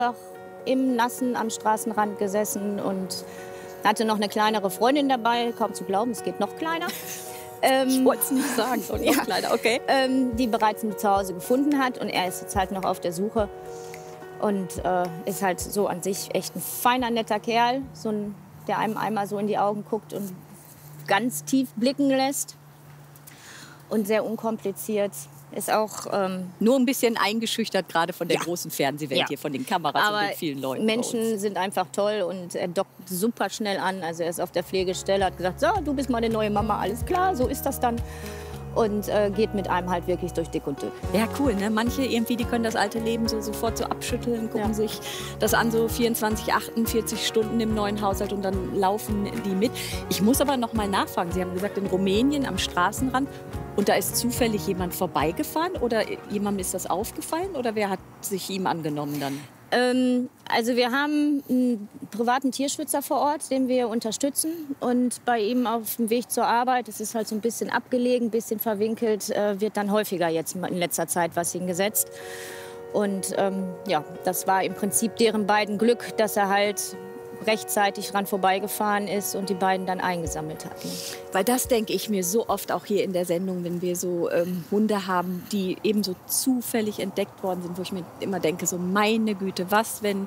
im Nassen am Straßenrand gesessen und hatte noch eine kleinere Freundin dabei, kaum zu glauben, es geht noch kleiner. Ich wollte es nicht sagen, so noch kleiner, okay. Die bereits ein Zuhause gefunden hat und er ist jetzt halt noch auf der Suche und ist halt so an sich echt ein feiner, netter Kerl, der einem einmal so in die Augen guckt und ganz tief blicken lässt und sehr unkompliziert. Ist auch nur ein bisschen eingeschüchtert, gerade von der großen Fernsehwelt hier, von den Kameras aber und den vielen Leuten. Menschen sind einfach toll und er dockt super schnell an. Also er ist auf der Pflegestelle, hat gesagt, so, du bist meine neue Mama, alles klar, so ist das dann. Und geht mit einem halt wirklich durch dick und dünn. Ja, cool, ne? Manche irgendwie, die können das alte Leben so sofort so abschütteln, gucken sich das an, so 24, 48 Stunden im neuen Haushalt und dann laufen die mit. Ich muss aber noch mal nachfragen. Sie haben gesagt, in Rumänien am Straßenrand und da ist zufällig jemand vorbeigefahren oder jemandem ist das aufgefallen oder wer hat sich ihm angenommen dann? Also wir haben einen privaten Tierschützer vor Ort, den wir unterstützen. Und bei ihm auf dem Weg zur Arbeit, das ist halt so ein bisschen abgelegen, ein bisschen verwinkelt, wird dann häufiger jetzt in letzter Zeit was hingesetzt. Und das war im Prinzip deren beiden Glück, dass er halt rechtzeitig dran vorbeigefahren ist und die beiden dann eingesammelt hatten. Weil das denke ich mir so oft auch hier in der Sendung, wenn wir so Hunde haben, die eben so zufällig entdeckt worden sind, wo ich mir immer denke, so meine Güte, was, wenn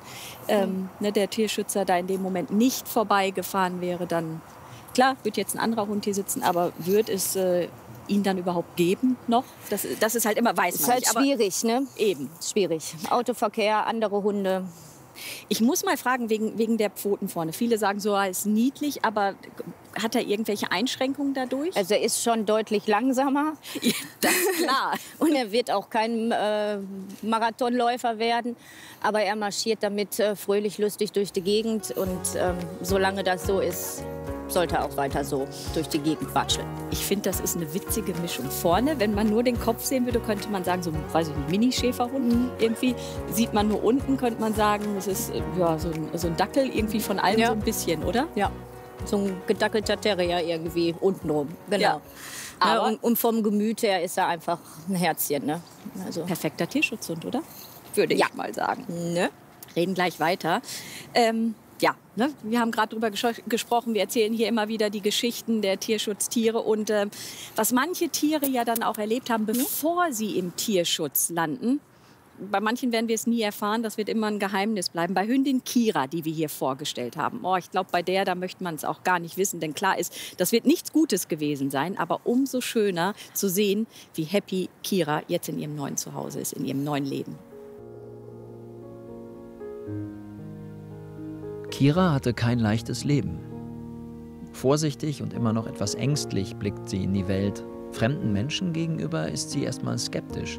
der Tierschützer da in dem Moment nicht vorbeigefahren wäre, dann, klar, wird jetzt ein anderer Hund hier sitzen, aber wird es ihn dann überhaupt geben noch? Das ist halt immer, weiß man nicht. Ist halt schwierig, ne? Eben. Schwierig. Autoverkehr, andere Hunde. Ich muss mal fragen, wegen der Pfoten vorne. Viele sagen so, er ist niedlich, aber hat er irgendwelche Einschränkungen dadurch? Also er ist schon deutlich langsamer. Ja, das ist klar. Und er wird auch kein Marathonläufer werden. Aber er marschiert damit fröhlich, lustig durch die Gegend. Und solange das so ist, sollte er auch weiter so durch die Gegend watscheln. Ich finde, das ist eine witzige Mischung. Vorne, wenn man nur den Kopf sehen würde, könnte man sagen, so weiß ich nicht, Mini-Schäferhund. Irgendwie sieht man nur unten, könnte man sagen, das ist so ein Dackel irgendwie von allem so ein bisschen, oder? Ja, so ein gedackelter Terrier irgendwie untenrum, genau. Ja. Aber und vom Gemüt her ist er einfach ein Herzchen. Ne? Also. Perfekter Tierschutzhund, oder? Würde ich mal sagen. Ne? Reden gleich weiter. Wir haben gerade darüber gesprochen, wir erzählen hier immer wieder die Geschichten der Tierschutztiere und was manche Tiere ja dann auch erlebt haben, bevor sie im Tierschutz landen. Bei manchen werden wir es nie erfahren, das wird immer ein Geheimnis bleiben. Bei Hündin Kira, die wir hier vorgestellt haben, ich glaube, bei der, da möchte man es auch gar nicht wissen, denn klar ist, das wird nichts Gutes gewesen sein, aber umso schöner zu sehen, wie happy Kira jetzt in ihrem neuen Zuhause ist, in ihrem neuen Leben. Kira hatte kein leichtes Leben. Vorsichtig und immer noch etwas ängstlich blickt sie in die Welt. Fremden Menschen gegenüber ist sie erstmal skeptisch.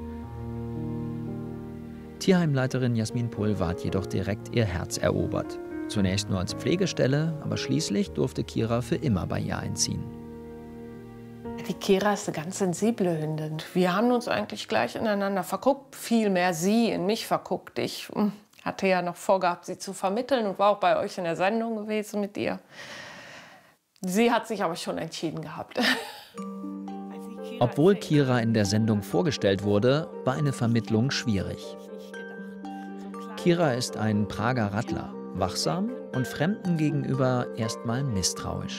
Tierheimleiterin Jasmin Pull hat jedoch direkt ihr Herz erobert. Zunächst nur als Pflegestelle, aber schließlich durfte Kira für immer bei ihr einziehen. Die Kira ist eine ganz sensible Hündin. Wir haben uns eigentlich gleich ineinander verguckt. Viel mehr sie in mich verguckt. Ich hatte ja noch vorgehabt, sie zu vermitteln und war auch bei euch in der Sendung gewesen mit ihr. Sie hat sich aber schon entschieden gehabt. Obwohl Kira in der Sendung vorgestellt wurde, war eine Vermittlung schwierig. Kira ist ein Prager Rattler, wachsam und Fremden gegenüber erstmal misstrauisch.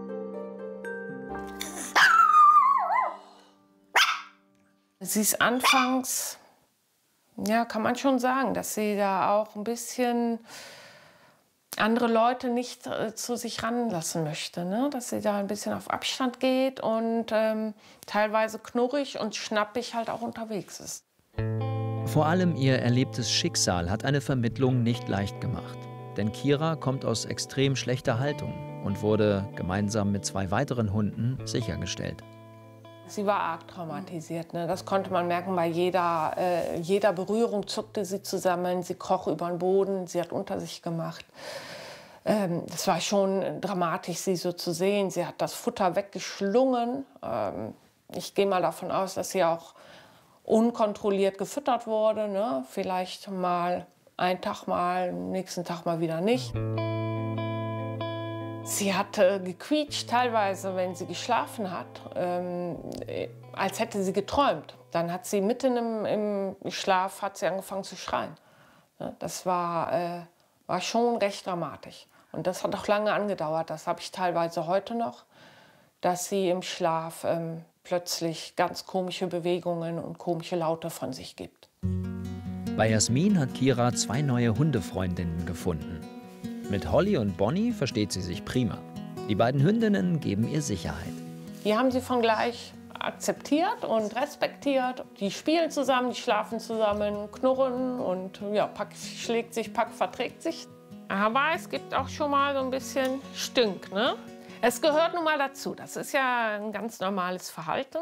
Sie ist anfangs, ja, kann man schon sagen, dass sie da auch ein bisschen andere Leute nicht zu sich ranlassen möchte. Ne? Dass sie da ein bisschen auf Abstand geht und teilweise knurrig und schnappig halt auch unterwegs ist. Vor allem ihr erlebtes Schicksal hat eine Vermittlung nicht leicht gemacht. Denn Kira kommt aus extrem schlechter Haltung und wurde gemeinsam mit 2 weiteren Hunden sichergestellt. Sie war arg traumatisiert. Ne? Das konnte man merken, bei jeder Berührung zuckte sie zusammen, sie kroch über den Boden, sie hat unter sich gemacht. Das war schon dramatisch, sie so zu sehen. Sie hat das Futter weggeschlungen. Ich gehe mal davon aus, dass sie auch unkontrolliert gefüttert wurde. Ne? Vielleicht mal einen Tag mal, am nächsten Tag mal wieder nicht. Sie hat gequietscht teilweise, wenn sie geschlafen hat, als hätte sie geträumt. Dann hat sie mitten im Schlaf hat sie angefangen zu schreien. Das war schon recht dramatisch. Und das hat auch lange angedauert. Das habe ich teilweise heute noch, dass sie im Schlaf plötzlich ganz komische Bewegungen und komische Laute von sich gibt. Bei Jasmin hat Kira 2 neue Hundefreundinnen gefunden. Mit Holly und Bonnie versteht sie sich prima. Die beiden Hündinnen geben ihr Sicherheit. Die haben sie von gleich akzeptiert und respektiert. Die spielen zusammen, die schlafen zusammen, knurren und ja, Pack schlägt sich, Pack verträgt sich. Aber es gibt auch schon mal so ein bisschen Stünk, ne? Es gehört nun mal dazu. Das ist ja ein ganz normales Verhalten.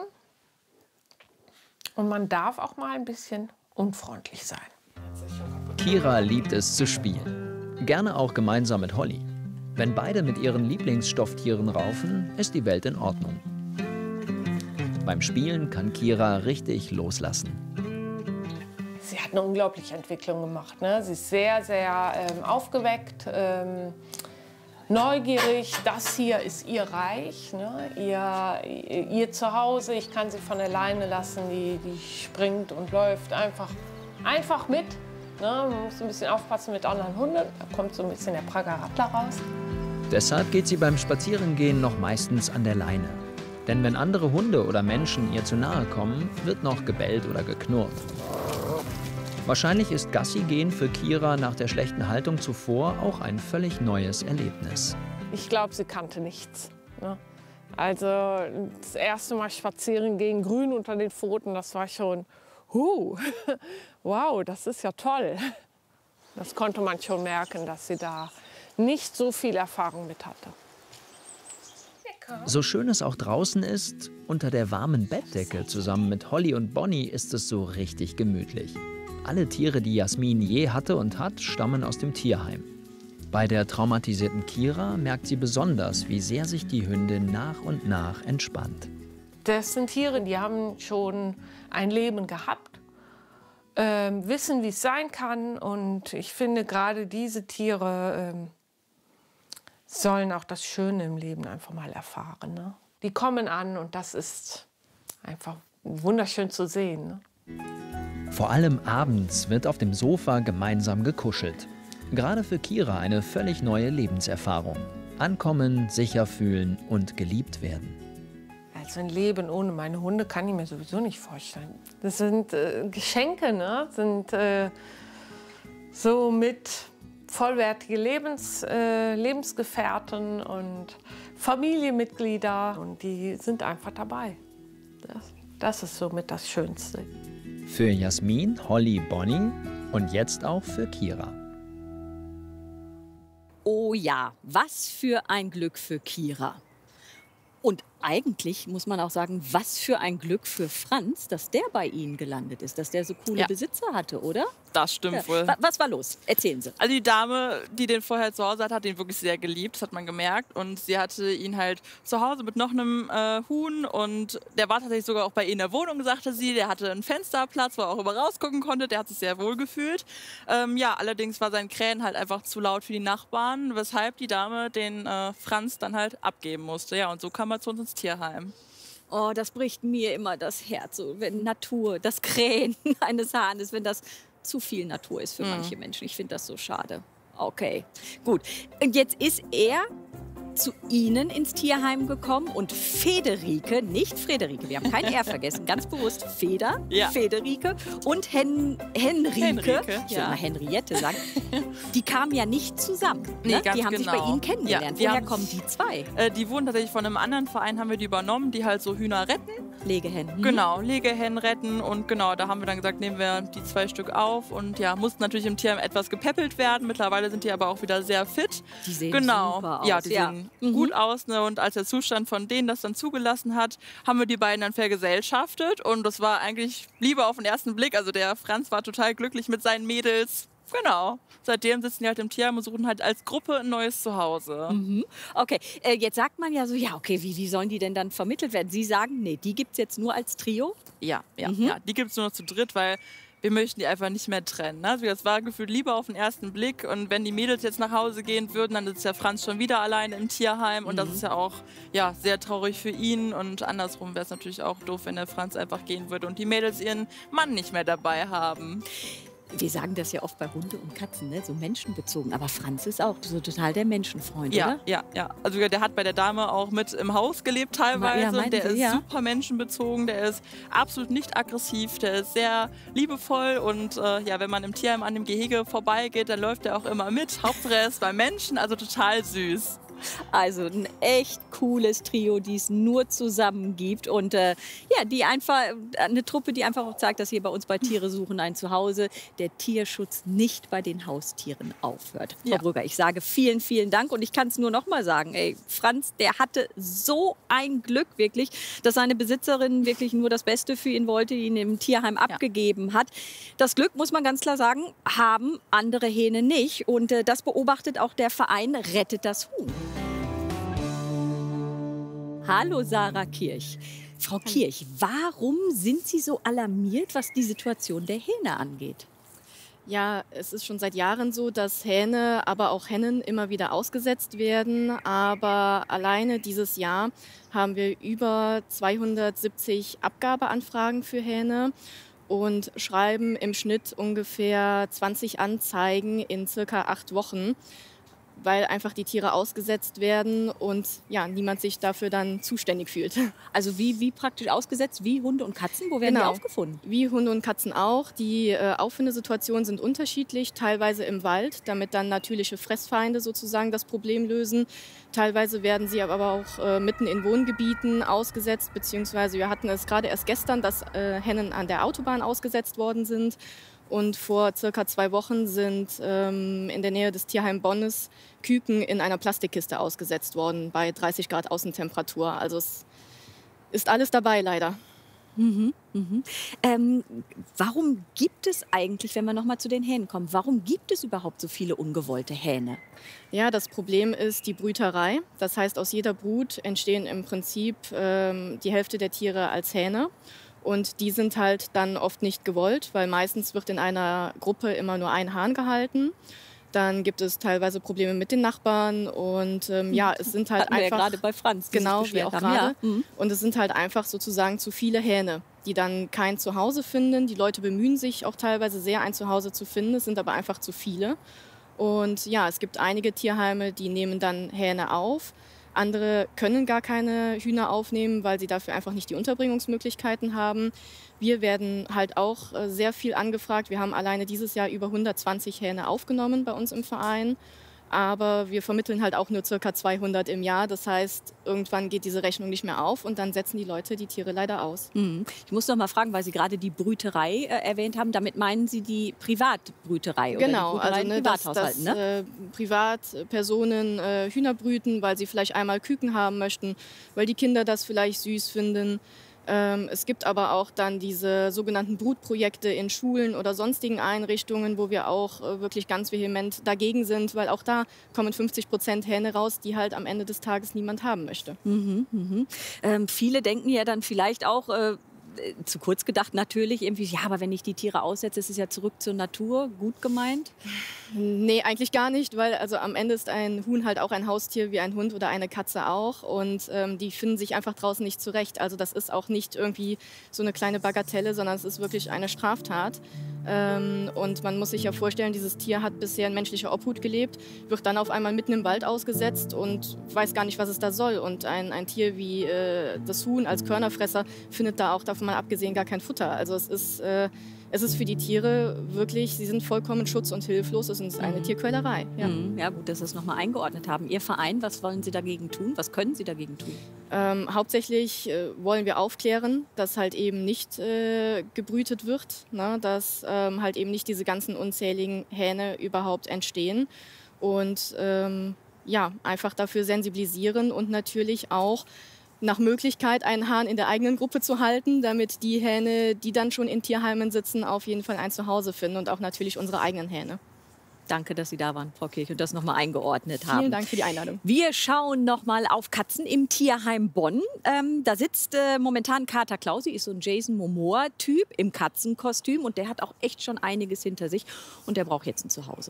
Und man darf auch mal ein bisschen unfreundlich sein. Kira liebt es zu spielen. Gerne auch gemeinsam mit Holly. Wenn beide mit ihren Lieblingsstofftieren raufen, ist die Welt in Ordnung. Beim Spielen kann Kira richtig loslassen. Sie hat eine unglaubliche Entwicklung gemacht, ne? Sie ist sehr, sehr aufgeweckt, neugierig. Das hier ist ihr Reich, ne? ihr Zuhause. Ich kann sie von alleine lassen. Die springt und läuft einfach mit. Ne? Man muss ein bisschen aufpassen mit anderen Hunden. Da kommt so ein bisschen der Prager Radler raus. Deshalb geht sie beim Spazierengehen noch meistens an der Leine. Denn wenn andere Hunde oder Menschen ihr zu nahe kommen, wird noch gebellt oder geknurrt. Wahrscheinlich ist Gassi-gehen für Kira nach der schlechten Haltung zuvor auch ein völlig neues Erlebnis. Ich glaube, sie kannte nichts. Ne? Also das erste Mal spazieren gehen, grün unter den Pfoten, das war schon, wow, das ist ja toll. Das konnte man schon merken, dass sie da nicht so viel Erfahrung mit hatte. So schön es auch draußen ist, unter der warmen Bettdecke zusammen mit Holly und Bonnie ist es so richtig gemütlich. Alle Tiere, die Jasmin je hatte und hat, stammen aus dem Tierheim. Bei der traumatisierten Kira merkt sie besonders, wie sehr sich die Hündin nach und nach entspannt. Das sind Tiere, die haben schon ein Leben gehabt, wissen, wie es sein kann. Und ich finde, gerade diese Tiere sollen auch das Schöne im Leben einfach mal erfahren. Ne? Die kommen an und das ist einfach wunderschön zu sehen. Ne? Vor allem abends wird auf dem Sofa gemeinsam gekuschelt. Gerade für Kira eine völlig neue Lebenserfahrung. Ankommen, sicher fühlen und geliebt werden. Also ein Leben ohne meine Hunde kann ich mir sowieso nicht vorstellen. Das sind Geschenke, ne? Sind so mit vollwertige Lebensgefährten und Familienmitglieder. Und die sind einfach dabei. Das ist somit das Schönste. Für Jasmin, Holly, Bonnie und jetzt auch für Kira. Oh ja, was für ein Glück für Kira. Und eigentlich muss man auch sagen, was für ein Glück für Franz, dass der bei Ihnen gelandet ist, dass der so coole Besitzer hatte, oder? Das stimmt wohl. Was war los? Erzählen Sie. Also die Dame, die den vorher zu Hause hat ihn wirklich sehr geliebt, das hat man gemerkt. Und sie hatte ihn halt zu Hause mit noch einem Huhn und der war tatsächlich sogar auch bei ihr in der Wohnung, sagte sie. Der hatte einen Fensterplatz, wo er auch über rausgucken konnte. Der hat sich sehr wohl gefühlt. Allerdings war sein Krähen halt einfach zu laut für die Nachbarn, weshalb die Dame den Franz dann halt abgeben musste. Ja, und so kam er zu uns ins Tierheim. Oh, das bricht mir immer das Herz, so, wenn Natur, das Krähen eines Hahnes, wenn das zu viel Natur ist für manche Menschen. Ich finde das so schade. Okay, gut. Und jetzt ist er zu Ihnen ins Tierheim gekommen und Federike, nicht Frederike, wir haben kein R vergessen, ganz bewusst Federike und Henrike, ich will mal Henriette sagen, die kamen ja nicht zusammen. Nee, ne? Die haben sich bei Ihnen kennengelernt. Ja, woher kommen die zwei? Die wurden tatsächlich von einem anderen Verein, haben wir die übernommen, die halt so Hühner retten. Legehennen. Genau, Legehennen retten und genau, da haben wir dann gesagt, nehmen wir die 2 Stück auf und ja, mussten natürlich im Tierheim etwas gepäppelt werden. Mittlerweile sind die aber auch wieder sehr fit. Die sehen super aus. Ja, die sehen gut aus. Ne? Und als der Zustand von denen das dann zugelassen hat, haben wir die beiden dann vergesellschaftet und das war eigentlich Liebe auf den ersten Blick. Also der Franz war total glücklich mit seinen Mädels. Genau. Seitdem sitzen die halt im Tierheim und suchen halt als Gruppe ein neues Zuhause. Okay, jetzt sagt man ja so, ja, okay, wie sollen die denn dann vermittelt werden? Sie sagen, nee, die gibt es jetzt nur als Trio? Ja, die gibt es nur noch zu dritt, weil wir möchten die einfach nicht mehr trennen. Ne? Also das war gefühlt Liebe auf den ersten Blick und wenn die Mädels jetzt nach Hause gehen würden, dann ist ja Franz schon wieder alleine im Tierheim und das ist ja auch sehr traurig für ihn und andersrum wäre es natürlich auch doof, wenn der Franz einfach gehen würde und die Mädels ihren Mann nicht mehr dabei haben. Wir sagen das ja oft bei Hunde und Katzen, ne? So menschenbezogen. Aber Franz ist auch so total der Menschenfreund, oder? Ja. Also der hat bei der Dame auch mit im Haus gelebt teilweise. Und der ist super menschenbezogen, der ist absolut nicht aggressiv, der ist sehr liebevoll. Und wenn man im Tierheim an dem Gehege vorbeigeht, dann läuft er auch immer mit. Hauptsache er ist bei Menschen, also total süß. Also ein echt cooles Trio, die es nur zusammen gibt. Und die einfach, eine Truppe, die einfach auch zeigt, dass hier bei uns bei Tiere suchen ein Zuhause der Tierschutz nicht bei den Haustieren aufhört. Frau Brügger, ich sage vielen, vielen Dank. Und ich kann es nur noch mal sagen, Franz, der hatte so ein Glück wirklich, dass seine Besitzerin wirklich nur das Beste für ihn wollte, ihn im Tierheim abgegeben hat. Das Glück, muss man ganz klar sagen, haben andere Hähne nicht. Und das beobachtet auch der Verein Rettet das Huhn. Hallo Sarah Kirch. Frau Kirch, warum sind Sie so alarmiert, was die Situation der Hähne angeht? Ja, es ist schon seit Jahren so, dass Hähne, aber auch Hennen immer wieder ausgesetzt werden. Aber alleine dieses Jahr haben wir über 270 Abgabeanfragen für Hähne und schreiben im Schnitt ungefähr 20 Anzeigen in circa 8 Wochen. Weil einfach die Tiere ausgesetzt werden und niemand sich dafür dann zuständig fühlt. Also wie praktisch ausgesetzt? Wie Hunde und Katzen? Wo werden die aufgefunden? Wie Hunde und Katzen auch. Die Auffindesituationen sind unterschiedlich, teilweise im Wald, damit dann natürliche Fressfeinde sozusagen das Problem lösen. Teilweise werden sie aber auch mitten in Wohngebieten ausgesetzt, beziehungsweise wir hatten es gerade erst gestern, dass Hennen an der Autobahn ausgesetzt worden sind. Und vor circa 2 Wochen sind in der Nähe des Tierheim Bonnes Küken in einer Plastikkiste ausgesetzt worden bei 30 Grad Außentemperatur. Also es ist alles dabei, leider. Warum gibt es eigentlich, wenn wir noch mal zu den Hähnen kommen, warum gibt es überhaupt so viele ungewollte Hähne? Ja, das Problem ist die Brüterei. Das heißt, aus jeder Brut entstehen im Prinzip die Hälfte der Tiere als Hähne. Und die sind halt dann oft nicht gewollt, weil meistens wird in einer Gruppe immer nur ein Hahn gehalten. Dann gibt es teilweise Probleme mit den Nachbarn und es sind halt einfach... Ja gerade bei Franz. Genau, wie auch gerade. Ja. Und es sind halt einfach sozusagen zu viele Hähne, die dann kein Zuhause finden. Die Leute bemühen sich auch teilweise sehr, ein Zuhause zu finden. Es sind aber einfach zu viele. Und es gibt einige Tierheime, die nehmen dann Hähne auf. Andere können gar keine Hühner aufnehmen, weil sie dafür einfach nicht die Unterbringungsmöglichkeiten haben. Wir werden halt auch sehr viel angefragt. Wir haben alleine dieses Jahr über 120 Hähne aufgenommen bei uns im Verein. Aber wir vermitteln halt auch nur ca. 200 im Jahr. Das heißt, irgendwann geht diese Rechnung nicht mehr auf und dann setzen die Leute die Tiere leider aus. Ich muss noch mal fragen, weil Sie gerade die Brüterei erwähnt haben. Damit meinen Sie die Privatbrüterei? Genau, oder die Brüterei also dass Privatpersonen Hühner brüten, weil sie vielleicht einmal Küken haben möchten, weil die Kinder das vielleicht süß finden. Es gibt aber auch dann diese sogenannten Brutprojekte in Schulen oder sonstigen Einrichtungen, wo wir auch wirklich ganz vehement dagegen sind, weil auch da kommen 50% Hähne raus, die halt am Ende des Tages niemand haben möchte. Viele denken ja dann vielleicht auch, zu kurz gedacht natürlich, irgendwie, aber wenn ich die Tiere aussetze, ist es ja zurück zur Natur, gut gemeint? Nee, eigentlich gar nicht, weil also am Ende ist ein Huhn halt auch ein Haustier wie ein Hund oder eine Katze auch und die finden sich einfach draußen nicht zurecht. Also das ist auch nicht irgendwie so eine kleine Bagatelle, sondern es ist wirklich eine Straftat. Und man muss sich ja vorstellen, dieses Tier hat bisher in menschlicher Obhut gelebt, wird dann auf einmal mitten im Wald ausgesetzt und weiß gar nicht, was es da soll. Und ein Tier wie das Huhn als Körnerfresser findet da auch, davon mal abgesehen, gar kein Futter. Also es ist für die Tiere wirklich, sie sind vollkommen schutz- und hilflos. Es ist eine Tierquälerei. Ja. Ja, gut, dass Sie es nochmal eingeordnet haben. Ihr Verein, was wollen Sie dagegen tun? Was können Sie dagegen tun? Hauptsächlich wollen wir aufklären, dass halt eben nicht gebrütet wird, ne? Dass halt eben nicht diese ganzen unzähligen Hähne überhaupt entstehen. Und einfach dafür sensibilisieren und natürlich auch nach Möglichkeit einen Hahn in der eigenen Gruppe zu halten, damit die Hähne, die dann schon in Tierheimen sitzen, auf jeden Fall ein Zuhause finden und auch natürlich unsere eigenen Hähne. Danke, dass Sie da waren, Frau Kirch, und das nochmal eingeordnet haben. Vielen Dank für die Einladung. Wir schauen nochmal auf Katzen im Tierheim Bonn. Da sitzt momentan Kater Klausi, ist so ein Jason Momoa-Typ im Katzenkostüm und der hat auch echt schon einiges hinter sich und der braucht jetzt ein Zuhause.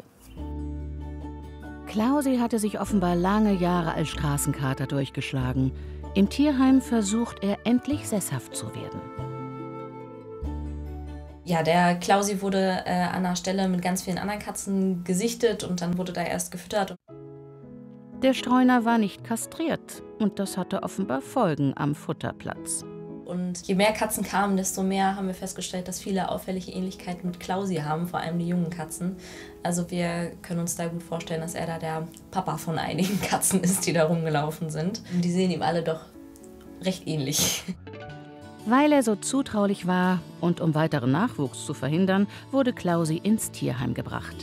Klausi hatte sich offenbar lange Jahre als Straßenkater durchgeschlagen. Im Tierheim versucht er endlich sesshaft zu werden. Ja, der Klausi wurde an einer Stelle mit ganz vielen anderen Katzen gesichtet und dann wurde da erst gefüttert. Der Streuner war nicht kastriert und das hatte offenbar Folgen am Futterplatz. Und je mehr Katzen kamen, desto mehr haben wir festgestellt, dass viele auffällige Ähnlichkeiten mit Klausi haben, vor allem die jungen Katzen. Also wir können uns da gut vorstellen, dass er da der Papa von einigen Katzen ist, die da rumgelaufen sind. Und die sehen ihm alle doch recht ähnlich. Weil er so zutraulich war und um weiteren Nachwuchs zu verhindern, wurde Klausi ins Tierheim gebracht.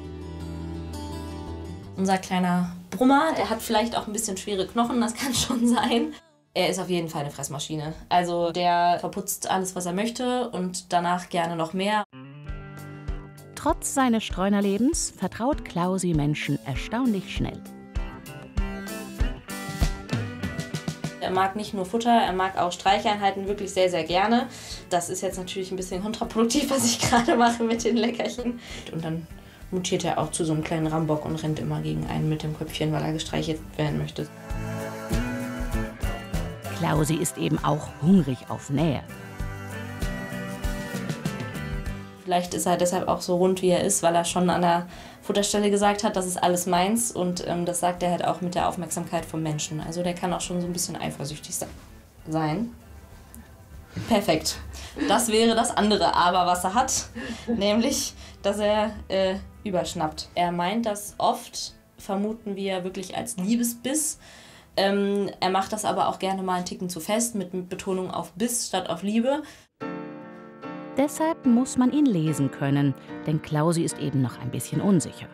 Unser kleiner Brummer, der hat vielleicht auch ein bisschen schwere Knochen, das kann schon sein. Er ist auf jeden Fall eine Fressmaschine. Also der verputzt alles, was er möchte und danach gerne noch mehr. Trotz seines Streunerlebens vertraut Klausi Menschen erstaunlich schnell. Er mag nicht nur Futter, er mag auch Streicheinheiten wirklich sehr, sehr gerne. Das ist jetzt natürlich ein bisschen kontraproduktiv, was ich gerade mache mit den Leckerchen. Und dann mutiert er auch zu so einem kleinen Rambock und rennt immer gegen einen mit dem Köpfchen, weil er gestreichelt werden möchte. Klausi ist eben auch hungrig auf Nähe. Vielleicht ist er deshalb auch so rund, wie er ist, weil er schon an der Futterstelle gesagt hat, das ist alles meins. Und das sagt er halt auch mit der Aufmerksamkeit vom Menschen. Also der kann auch schon so ein bisschen eifersüchtig sein. Perfekt. Das wäre das andere Aber, was er hat. Nämlich, dass er überschnappt. Er meint das oft, vermuten wir wirklich als Liebesbiss. Er macht das aber auch gerne mal einen Ticken zu fest, mit Betonung auf Biss statt auf Liebe. Deshalb muss man ihn lesen können, denn Klausi ist eben noch ein bisschen unsicher.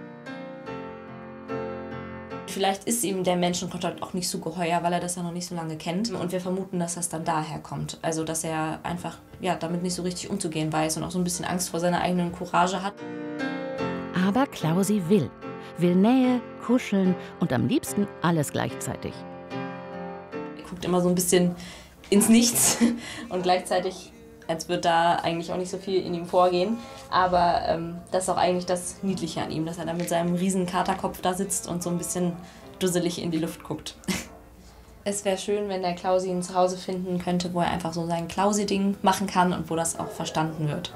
Vielleicht ist ihm der Menschenkontakt auch nicht so geheuer, weil er das ja noch nicht so lange kennt. Und wir vermuten, dass das dann daher kommt. Also, dass er einfach damit nicht so richtig umzugehen weiß und auch so ein bisschen Angst vor seiner eigenen Courage hat. Aber Klausi will Nähe, kuscheln und am liebsten alles gleichzeitig. Er guckt immer so ein bisschen ins Nichts und gleichzeitig, als würde da eigentlich auch nicht so viel in ihm vorgehen. Aber das ist auch eigentlich das Niedliche an ihm, dass er da mit seinem riesen Katerkopf da sitzt und so ein bisschen dusselig in die Luft guckt. Es wäre schön, wenn der Klausi ein Zuhause finden könnte, wo er einfach so sein Klausi-Ding machen kann und wo das auch verstanden wird.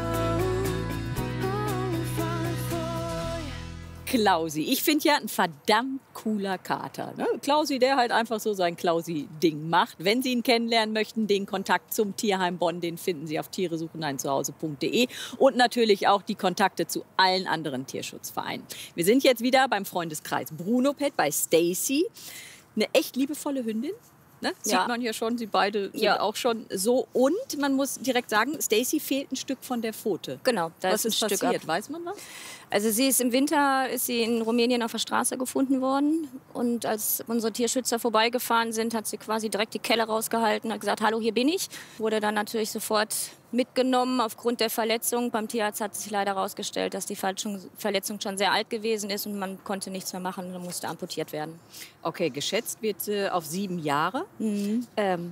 Klausi. Ich finde ja ein verdammt cooler Kater. Ne? Klausi, der halt einfach so sein Klausi-Ding macht. Wenn Sie ihn kennenlernen möchten, den Kontakt zum Tierheim Bonn, den finden Sie auf tieresucheneinzuhause.de und natürlich auch die Kontakte zu allen anderen Tierschutzvereinen. Wir sind jetzt wieder beim Freundeskreis Bruno Pet bei Stacy. Eine echt liebevolle Hündin. Ne? Sieht man hier schon, sie beide sind auch schon so. Und man muss direkt sagen, Stacy fehlt ein Stück von der Pfote. Genau, da was ist ein passiert? Stück ab. Weiß man was? Also sie ist im Winter in Rumänien auf der Straße gefunden worden. Und als unsere Tierschützer vorbeigefahren sind, hat sie quasi direkt die Kelle rausgehalten, hat gesagt, hallo, hier bin ich. Wurde dann natürlich sofort mitgenommen aufgrund der Verletzung. Beim Tierarzt hat sich leider herausgestellt, dass die Verletzung schon sehr alt gewesen ist und man konnte nichts mehr machen und musste amputiert werden. Okay, geschätzt wird sie auf 7 Jahre. Mhm.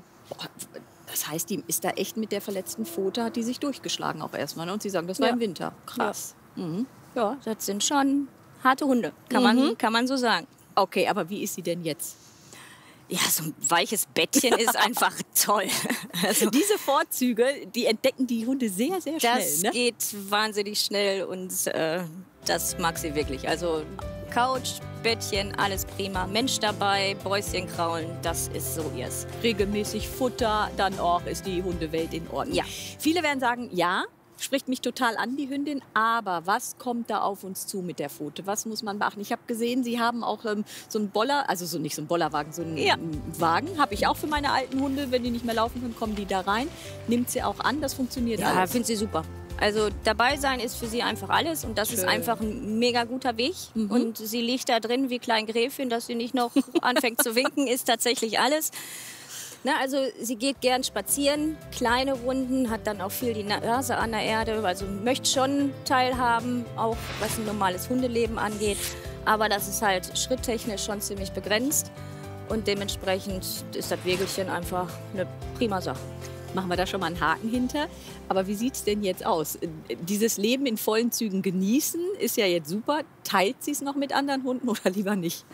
Das heißt, die ist da echt mit der verletzten Pfote, hat die sich durchgeschlagen auch erstmal. Ne? Und Sie sagen, das war im Winter. Krass. Ja. Ja, das sind schon harte Hunde, kann man so sagen. Okay, aber wie ist sie denn jetzt? Ja, so ein weiches Bettchen ist einfach toll. Also diese Vorzüge, die entdecken die Hunde sehr, sehr schnell. Das geht wahnsinnig schnell und das mag sie wirklich. Also Couch, Bettchen, alles prima. Mensch dabei, Bäuschen kraulen, das ist so ihrs. Regelmäßig Futter, dann auch ist die Hundewelt in Ordnung. Ja. Viele werden sagen, ja, spricht mich total an, die Hündin. Aber was kommt da auf uns zu mit der Pfote? Was muss man beachten? Ich habe gesehen, Sie haben auch so einen Boller, also nicht so einen Bollerwagen, so einen Wagen. Habe ich auch für meine alten Hunde. Wenn die nicht mehr laufen können, kommen die da rein. Nimmt sie auch an, das funktioniert alles. Ja, finde sie super. Also dabei sein ist für sie einfach alles und das ist einfach ein mega guter Weg. Und sie liegt da drin wie Klein Gräfin, dass sie nicht noch anfängt zu winken, ist tatsächlich alles. Na, also sie geht gern spazieren, kleine Runden, hat dann auch viel die Nase an der Erde, also möchte schon teilhaben, auch was ein normales Hundeleben angeht. Aber das ist halt schritttechnisch schon ziemlich begrenzt und dementsprechend ist das Wägelchen einfach eine prima Sache. Machen wir da schon mal einen Haken hinter. Aber wie sieht es denn jetzt aus? Dieses Leben in vollen Zügen genießen ist ja jetzt super. Teilt sie es noch mit anderen Hunden oder lieber nicht?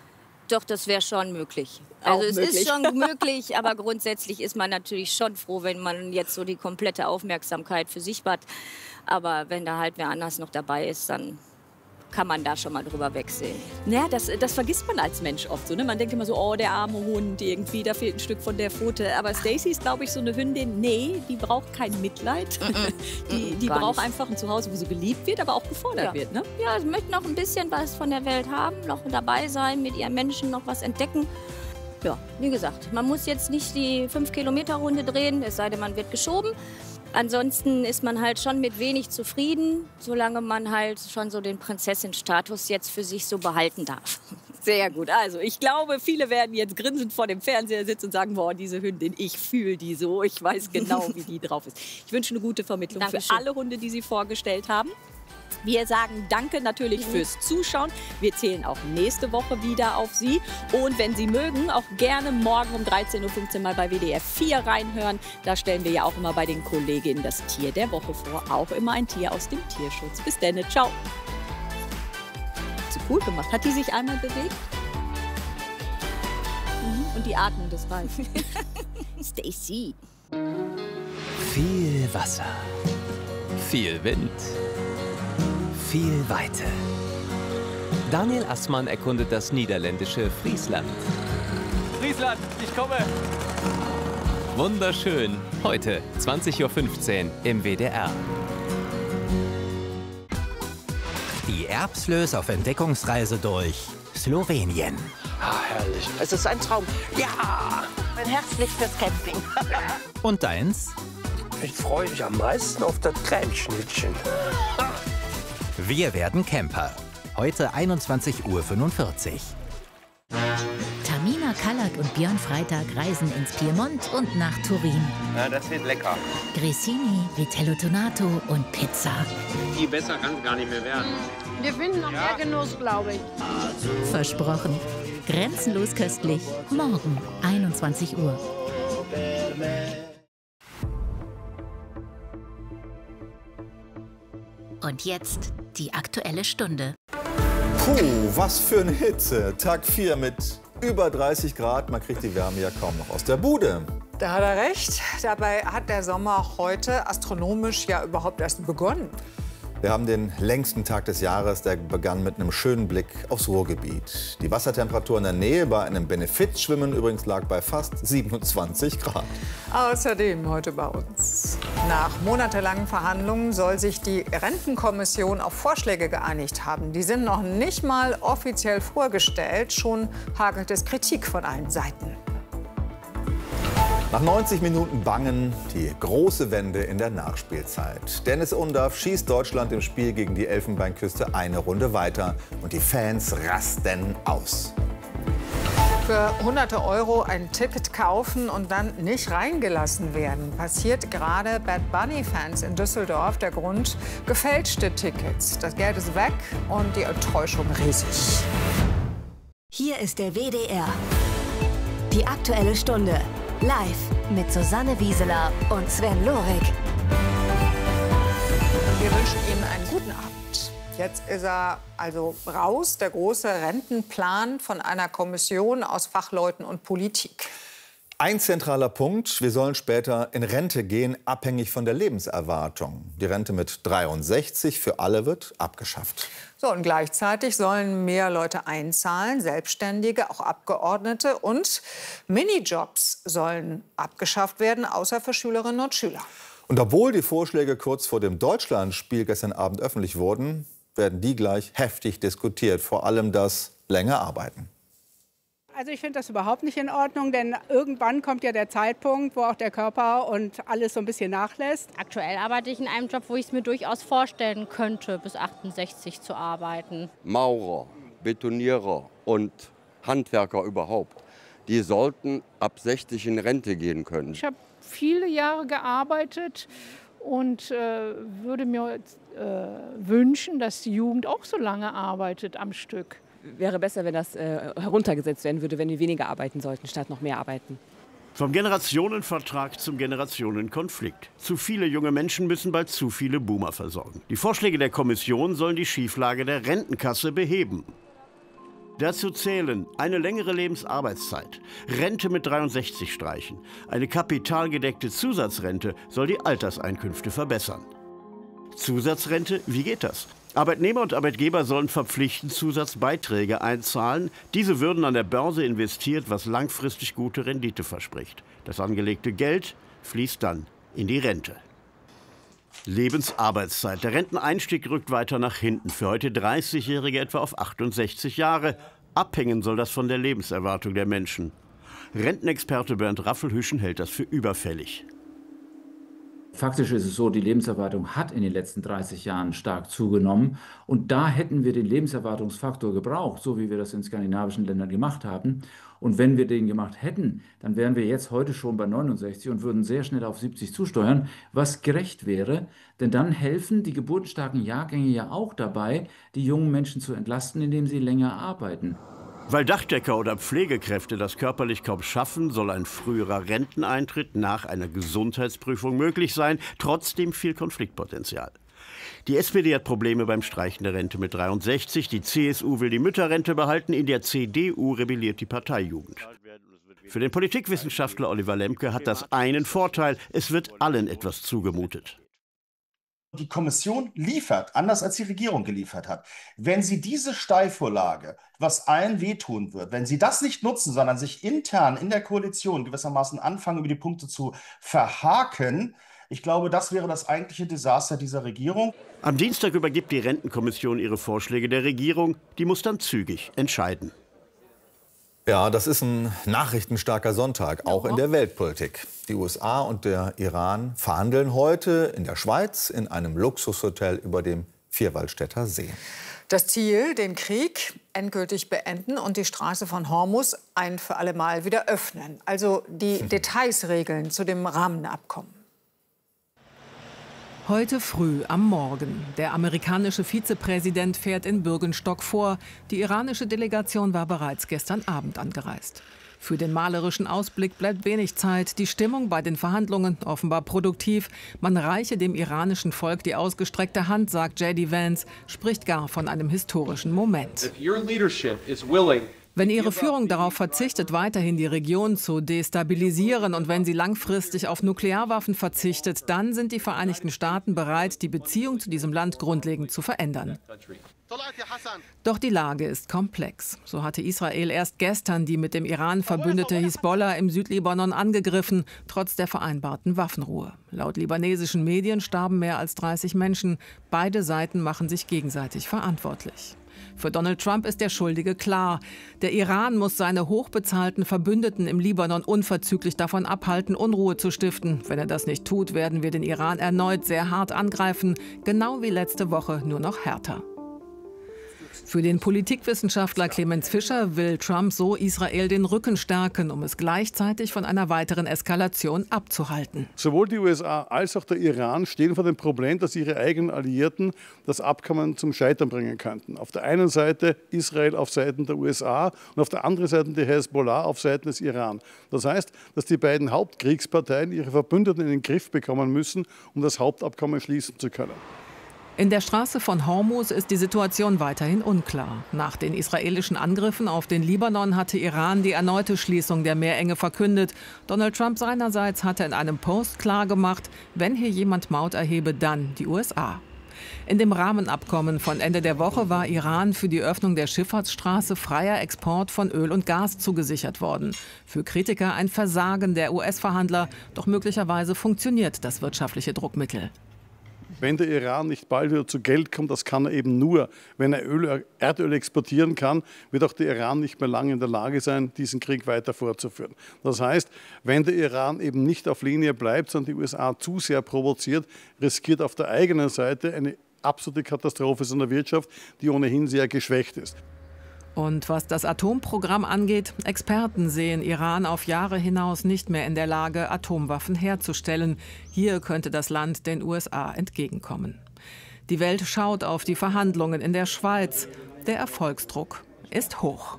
Doch, das wäre schon möglich. Also es ist schon möglich, aber grundsätzlich ist man natürlich schon froh, wenn man jetzt so die komplette Aufmerksamkeit für sich hat. Aber wenn da halt wer anders noch dabei ist, dann kann man da schon mal drüber wegsehen. Naja, das vergisst man als Mensch oft so. Ne? Man denkt immer so, oh, der arme Hund, irgendwie, da fehlt ein Stück von der Pfote. Aber Stacy ist, glaube ich, so eine Hündin, nee, die braucht kein Mitleid. Die braucht einfach ein Zuhause, wo sie geliebt wird, aber auch gefordert wird. Ne? Ja, sie möchte noch ein bisschen was von der Welt haben, noch dabei sein, mit ihren Menschen noch was entdecken. Ja, wie gesagt, man muss jetzt nicht die 5-Kilometer-Runde drehen, es sei denn, man wird geschoben. Ansonsten ist man halt schon mit wenig zufrieden, solange man halt schon so den Prinzessin-Status jetzt für sich so behalten darf. Sehr gut. Also ich glaube, viele werden jetzt grinsend vor dem Fernseher sitzen und sagen, boah, diese Hündin, ich fühle die so, ich weiß genau, wie die drauf ist. Ich wünsche eine gute Vermittlung Dankeschön. für alle Hunde, die Sie vorgestellt haben. Wir sagen danke natürlich fürs Zuschauen. Wir zählen auch nächste Woche wieder auf Sie. Und wenn Sie mögen, auch gerne morgen um 13:15 Uhr mal bei WDR 4 reinhören. Da stellen wir ja auch immer bei den Kolleginnen das Tier der Woche vor. Auch immer ein Tier aus dem Tierschutz. Bis dann, ciao. So cool gemacht. Hat die sich einmal bewegt? Und die Atmung, das reicht. Stacy. Viel Wasser, viel Wind, viel Weite. Daniel Assmann erkundet das niederländische Friesland. Friesland, ich komme! Wunderschön. Heute, 20:15 Uhr im WDR. Die Erbslös auf Entdeckungsreise durch Slowenien. Ah, herrlich. Es ist ein Traum. Ja! Bin herzlich fürs Camping. Und deins? Ich freue mich am meisten auf das Cremeschnittchen. Wir werden Camper. Heute 21:45 Uhr. Tamina Kallert und Björn Freitag reisen ins Piemont und nach Turin. Ja, das wird lecker. Grissini, Vitello Tonato und Pizza. Viel besser kann es gar nicht mehr werden. Wir finden noch mehr Genuss, glaube ich. Versprochen. Grenzenlos köstlich. Morgen, 21 Uhr. Und jetzt die Aktuelle Stunde. Puh, was für eine Hitze. Tag 4 mit über 30 Grad. Man kriegt die Wärme ja kaum noch aus der Bude. Da hat er recht. Dabei hat der Sommer heute astronomisch ja überhaupt erst begonnen. Wir haben den längsten Tag des Jahres, der begann mit einem schönen Blick aufs Ruhrgebiet. Die Wassertemperatur in der Nähe bei einem Benefizschwimmen übrigens lag bei fast 27 Grad. Außerdem heute bei uns. Nach monatelangen Verhandlungen soll sich die Rentenkommission auf Vorschläge geeinigt haben. Die sind noch nicht mal offiziell vorgestellt. Schon hagelt es Kritik von allen Seiten. Nach 90 Minuten Bangen die große Wende in der Nachspielzeit. Dennis Undaff schießt Deutschland im Spiel gegen die Elfenbeinküste eine Runde weiter. Und die Fans rasten aus. Für hunderte Euro ein Ticket kaufen und dann nicht reingelassen werden. Passiert gerade Bad Bunny-Fans in Düsseldorf. Der Grund: gefälschte Tickets. Das Geld ist weg und die Enttäuschung riesig. Hier ist der WDR. Die Aktuelle Stunde. Live mit Susanne Wieseler und Sven Lorik. Wir wünschen Ihnen einen guten Abend. Jetzt ist er also raus, der große Rentenplan von einer Kommission aus Fachleuten und Politik. Ein zentraler Punkt: Wir sollen später in Rente gehen, abhängig von der Lebenserwartung. Die Rente mit 63 für alle wird abgeschafft. So, und gleichzeitig sollen mehr Leute einzahlen, Selbstständige, auch Abgeordnete. Und Minijobs sollen abgeschafft werden, außer für Schülerinnen und Schüler. Und obwohl die Vorschläge kurz vor dem Deutschlandspiel gestern Abend öffentlich wurden, werden die gleich heftig diskutiert. Vor allem das länger Arbeiten. Also ich finde das überhaupt nicht in Ordnung, denn irgendwann kommt ja der Zeitpunkt, wo auch der Körper und alles so ein bisschen nachlässt. Aktuell arbeite ich in einem Job, wo ich es mir durchaus vorstellen könnte, bis 68 zu arbeiten. Maurer, Betonierer und Handwerker überhaupt, die sollten ab 60 in Rente gehen können. Ich habe viele Jahre gearbeitet und würde mir wünschen, dass die Jugend auch so lange arbeitet am Stück. Wäre besser, wenn das heruntergesetzt werden würde, wenn wir weniger arbeiten sollten, statt noch mehr arbeiten. Vom Generationenvertrag zum Generationenkonflikt. Zu viele junge Menschen müssen bald zu viele Boomer versorgen. Die Vorschläge der Kommission sollen die Schieflage der Rentenkasse beheben. Dazu zählen eine längere Lebensarbeitszeit, Rente mit 63 streichen. Eine kapitalgedeckte Zusatzrente soll die Alterseinkünfte verbessern. Zusatzrente, wie geht das? Arbeitnehmer und Arbeitgeber sollen verpflichtend Zusatzbeiträge einzahlen. Diese würden an der Börse investiert, was langfristig gute Rendite verspricht. Das angelegte Geld fließt dann in die Rente. Lebensarbeitszeit. Der Renteneinstieg rückt weiter nach hinten. Für heute 30-Jährige etwa auf 68 Jahre. Abhängen soll das von der Lebenserwartung der Menschen. Rentenexperte Bernd Raffelhüschen hält das für überfällig. Faktisch ist es so, die Lebenserwartung hat in den letzten 30 Jahren stark zugenommen. Und da hätten wir den Lebenserwartungsfaktor gebraucht, so wie wir das in skandinavischen Ländern gemacht haben. Und wenn wir den gemacht hätten, dann wären wir jetzt heute schon bei 69 und würden sehr schnell auf 70 zusteuern, was gerecht wäre. Denn dann helfen die geburtenstarken Jahrgänge ja auch dabei, die jungen Menschen zu entlasten, indem sie länger arbeiten. Weil Dachdecker oder Pflegekräfte das körperlich kaum schaffen, soll ein früherer Renteneintritt nach einer Gesundheitsprüfung möglich sein. Trotzdem viel Konfliktpotenzial. Die SPD hat Probleme beim Streichen der Rente mit 63. Die CSU will die Mütterrente behalten. In der CDU rebelliert die Parteijugend. Für den Politikwissenschaftler Oliver Lemke hat das einen Vorteil. Es wird allen etwas zugemutet. Die Kommission liefert, anders als die Regierung geliefert hat. Wenn sie diese Steilvorlage, was allen wehtun wird, wenn sie das nicht nutzen, sondern sich intern in der Koalition gewissermaßen anfangen, über die Punkte zu verhaken, ich glaube, das wäre das eigentliche Desaster dieser Regierung. Am Dienstag übergibt die Rentenkommission ihre Vorschläge der Regierung. Die muss dann zügig entscheiden. Ja, das ist ein nachrichtenstarker Sonntag, auch in der Weltpolitik. Die USA und der Iran verhandeln heute in der Schweiz in einem Luxushotel über dem Vierwaldstätter See. Das Ziel, den Krieg endgültig beenden und die Straße von Hormuz ein für alle Mal wieder öffnen. Also die Details regeln zu dem Rahmenabkommen. Heute früh am Morgen. Der amerikanische Vizepräsident fährt in Bürgenstock vor. Die iranische Delegation war bereits gestern Abend angereist. Für den malerischen Ausblick bleibt wenig Zeit. Die Stimmung bei den Verhandlungen offenbar produktiv. Man reiche dem iranischen Volk die ausgestreckte Hand, sagt J.D. Vance, spricht gar von einem historischen Moment. Wenn ihre Führung darauf verzichtet, weiterhin die Region zu destabilisieren und wenn sie langfristig auf Nuklearwaffen verzichtet, dann sind die Vereinigten Staaten bereit, die Beziehung zu diesem Land grundlegend zu verändern. Doch die Lage ist komplex. So hatte Israel erst gestern die mit dem Iran verbündete Hisbollah im Südlibanon angegriffen, trotz der vereinbarten Waffenruhe. Laut libanesischen Medien starben mehr als 30 Menschen. Beide Seiten machen sich gegenseitig verantwortlich. Für Donald Trump ist der Schuldige klar. Der Iran muss seine hochbezahlten Verbündeten im Libanon unverzüglich davon abhalten, Unruhe zu stiften. Wenn er das nicht tut, werden wir den Iran erneut sehr hart angreifen, genau wie letzte Woche, nur noch härter. Für den Politikwissenschaftler Clemens Fischer will Trump so Israel den Rücken stärken, um es gleichzeitig von einer weiteren Eskalation abzuhalten. Sowohl die USA als auch der Iran stehen vor dem Problem, dass ihre eigenen Alliierten das Abkommen zum Scheitern bringen könnten. Auf der einen Seite Israel auf Seiten der USA und auf der anderen Seite die Hezbollah auf Seiten des Iran. Das heißt, dass die beiden Hauptkriegsparteien ihre Verbündeten in den Griff bekommen müssen, um das Hauptabkommen schließen zu können. In der Straße von Hormuz ist die Situation weiterhin unklar. Nach den israelischen Angriffen auf den Libanon hatte Iran die erneute Schließung der Meerenge verkündet. Donald Trump seinerseits hatte in einem Post klargemacht, wenn hier jemand Maut erhebe, dann die USA. In dem Rahmenabkommen von Ende der Woche war Iran für die Öffnung der Schifffahrtsstraße freier Export von Öl und Gas zugesichert worden. Für Kritiker ein Versagen der US-Verhandler, doch möglicherweise funktioniert das wirtschaftliche Druckmittel. Wenn der Iran nicht bald wieder zu Geld kommt, das kann er eben nur, wenn er Erdöl exportieren kann, wird auch der Iran nicht mehr lange in der Lage sein, diesen Krieg weiter fortzuführen. Das heißt, wenn der Iran eben nicht auf Linie bleibt, sondern die USA zu sehr provoziert, riskiert auf der eigenen Seite eine absolute Katastrophe seiner Wirtschaft, die ohnehin sehr geschwächt ist. Und was das Atomprogramm angeht, Experten sehen Iran auf Jahre hinaus nicht mehr in der Lage, Atomwaffen herzustellen. Hier könnte das Land den USA entgegenkommen. Die Welt schaut auf die Verhandlungen in der Schweiz. Der Erfolgsdruck ist hoch.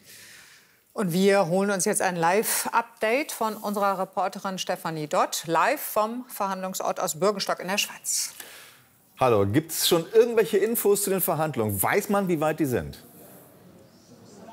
Und wir holen uns jetzt ein Live-Update von unserer Reporterin Stefanie Dott, live vom Verhandlungsort aus Bürgenstock in der Schweiz. Hallo, gibt es schon irgendwelche Infos zu den Verhandlungen? Weiß man, wie weit die sind?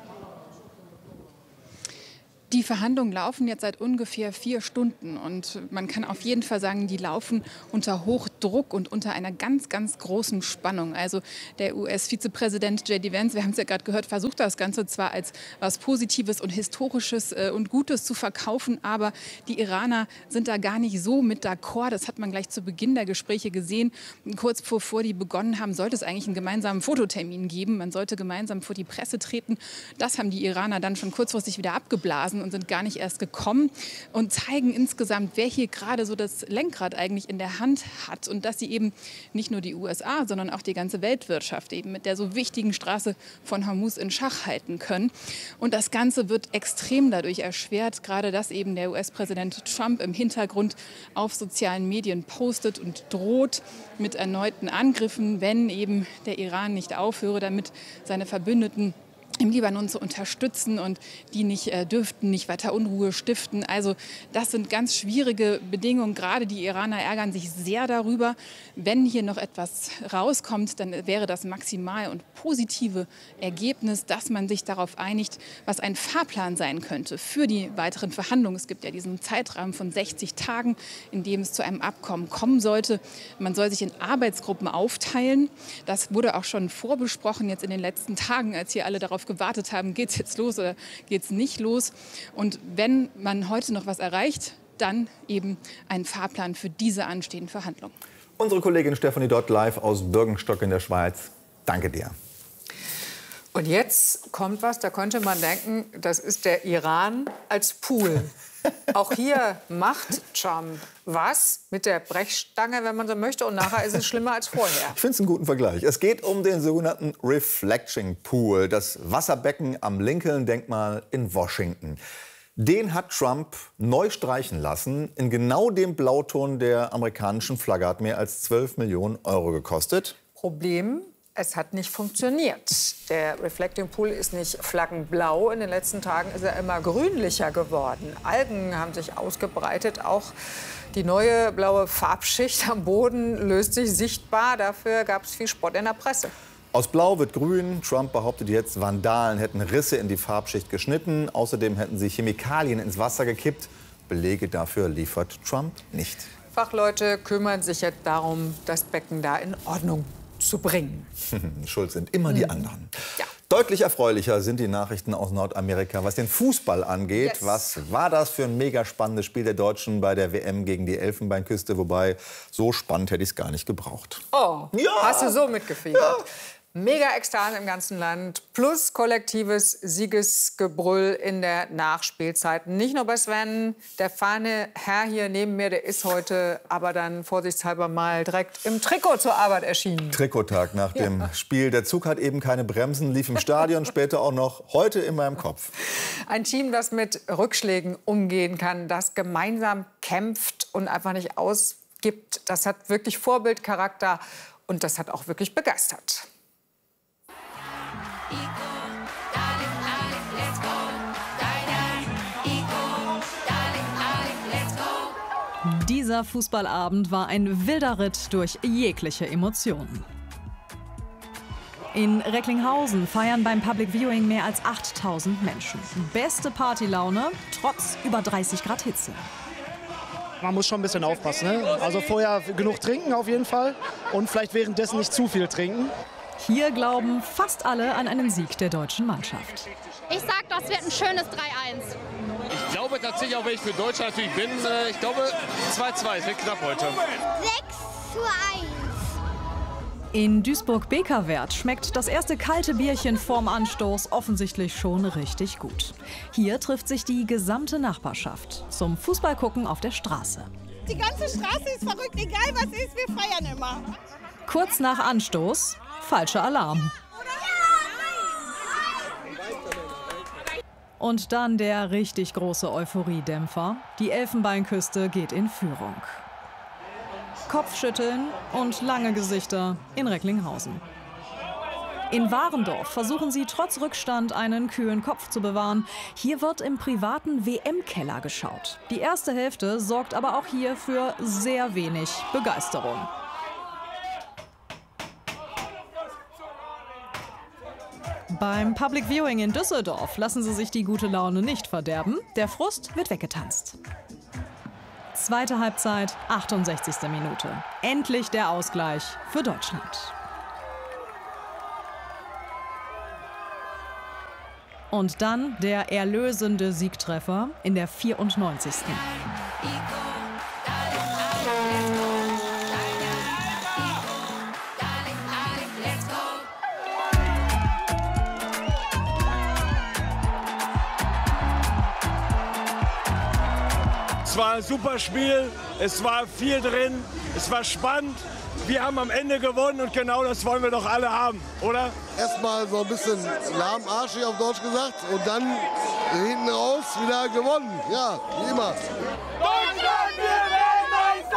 Die Verhandlungen laufen jetzt seit ungefähr 4 Stunden und man kann auf jeden Fall sagen, die laufen unter Hochdruck und unter einer ganz, ganz großen Spannung. Also der US-Vizepräsident J.D. Vance, wir haben es ja gerade gehört, versucht das Ganze zwar als was Positives und Historisches und Gutes zu verkaufen, aber die Iraner sind da gar nicht so mit d'accord. Das hat man gleich zu Beginn der Gespräche gesehen. Kurz bevor die begonnen haben, sollte es eigentlich einen gemeinsamen Fototermin geben. Man sollte gemeinsam vor die Presse treten. Das haben die Iraner dann schon kurzfristig wieder abgeblasen und sind gar nicht erst gekommen und zeigen insgesamt, wer hier gerade so das Lenkrad eigentlich in der Hand hat und dass sie eben nicht nur die USA, sondern auch die ganze Weltwirtschaft eben mit der so wichtigen Straße von Hormuz in Schach halten können. Und das Ganze wird extrem dadurch erschwert, gerade dass eben der US-Präsident Trump im Hintergrund auf sozialen Medien postet und droht mit erneuten Angriffen, wenn eben der Iran nicht aufhöre, damit seine Verbündeten im Libanon zu unterstützen und die dürften nicht weiter Unruhe stiften. Also das sind ganz schwierige Bedingungen. Gerade die Iraner ärgern sich sehr darüber. Wenn hier noch etwas rauskommt, dann wäre das maximal und positive Ergebnis, dass man sich darauf einigt, was ein Fahrplan sein könnte für die weiteren Verhandlungen. Es gibt ja diesen Zeitrahmen von 60 Tagen, in dem es zu einem Abkommen kommen sollte. Man soll sich in Arbeitsgruppen aufteilen. Das wurde auch schon vorbesprochen jetzt in den letzten Tagen, als hier alle darauf gewartet haben, geht es jetzt los oder geht es nicht los. Und wenn man heute noch was erreicht, dann eben ein Fahrplan für diese anstehenden Verhandlungen. Unsere Kollegin Stefanie Dott live aus Bürgenstock in der Schweiz. Danke dir. Und jetzt kommt was, da könnte man denken, das ist der Iran als Pool. Auch hier macht Trump was mit der Brechstange, wenn man so möchte, und nachher ist es schlimmer als vorher. Ich finde es einen guten Vergleich. Es geht um den sogenannten Reflecting Pool, das Wasserbecken am Lincoln-Denkmal in Washington. Den hat Trump neu streichen lassen, in genau dem Blauton der amerikanischen Flagge, hat mehr als 12 Millionen Euro gekostet. Problem: Es hat nicht funktioniert. Der Reflecting Pool ist nicht flaggenblau. In den letzten Tagen ist er immer grünlicher geworden. Algen haben sich ausgebreitet. Auch die neue blaue Farbschicht am Boden löst sich sichtbar. Dafür gab es viel Spott in der Presse. Aus Blau wird Grün. Trump behauptet jetzt, Vandalen hätten Risse in die Farbschicht geschnitten. Außerdem hätten sie Chemikalien ins Wasser gekippt. Belege dafür liefert Trump nicht. Fachleute kümmern sich jetzt darum, das Becken da in Ordnung zu bringen. Schuld sind immer die anderen. Ja. Deutlich erfreulicher sind die Nachrichten aus Nordamerika, was den Fußball angeht. Yes. Was war das für ein mega spannendes Spiel der Deutschen bei der WM gegen die Elfenbeinküste? Wobei, so spannend hätte ich es gar nicht gebraucht. Oh, ja. Hast du so mitgefiebert? Ja. Mega Ekstase im ganzen Land, plus kollektives Siegesgebrüll in der Nachspielzeit. Nicht nur bei Sven, der feine Herr hier neben mir, der ist heute aber dann vorsichtshalber mal direkt im Trikot zur Arbeit erschienen. Trikottag nach dem Spiel. Der Zug hat eben keine Bremsen, lief im Stadion, später auch noch heute in meinem Kopf. Ein Team, das mit Rückschlägen umgehen kann, das gemeinsam kämpft und einfach nicht ausgibt, das hat wirklich Vorbildcharakter und das hat auch wirklich begeistert. Dieser Fußballabend war ein wilder Ritt durch jegliche Emotionen. In Recklinghausen feiern beim Public Viewing mehr als 8000 Menschen. Beste Partylaune, trotz über 30 Grad Hitze. Man muss schon ein bisschen aufpassen, ne? Also vorher genug trinken auf jeden Fall und vielleicht währenddessen nicht zu viel trinken. Hier glauben fast alle an einen Sieg der deutschen Mannschaft. Ich sag, das wird ein schönes 3-1. Ich glaube tatsächlich, auch wenn ich für Deutschland natürlich bin, ich glaube 2-2, es wird knapp heute. 6-1. In Duisburg-Bekerwerth schmeckt das erste kalte Bierchen vorm Anstoß offensichtlich schon richtig gut. Hier trifft sich die gesamte Nachbarschaft zum Fußballgucken auf der Straße. Die ganze Straße ist verrückt, egal was ist, wir feiern immer. Kurz nach Anstoß, falscher Alarm. Und dann der richtig große Euphoriedämpfer. Die Elfenbeinküste geht in Führung. Kopfschütteln und lange Gesichter in Recklinghausen. In Warendorf versuchen sie trotz Rückstand einen kühlen Kopf zu bewahren. Hier wird im privaten WM-Keller geschaut. Die erste Hälfte sorgt aber auch hier für sehr wenig Begeisterung. Beim Public Viewing in Düsseldorf lassen sie sich die gute Laune nicht verderben. Der Frust wird weggetanzt. Zweite Halbzeit, 68. Minute. Endlich der Ausgleich für Deutschland. Und dann der erlösende Siegtreffer in der 94. Es war ein super Spiel, es war viel drin, es war spannend. Wir haben am Ende gewonnen und genau das wollen wir doch alle haben, oder? Erstmal so ein bisschen lahmarschig auf Deutsch gesagt und dann hinten raus wieder gewonnen. Ja, wie immer. Deutschland wird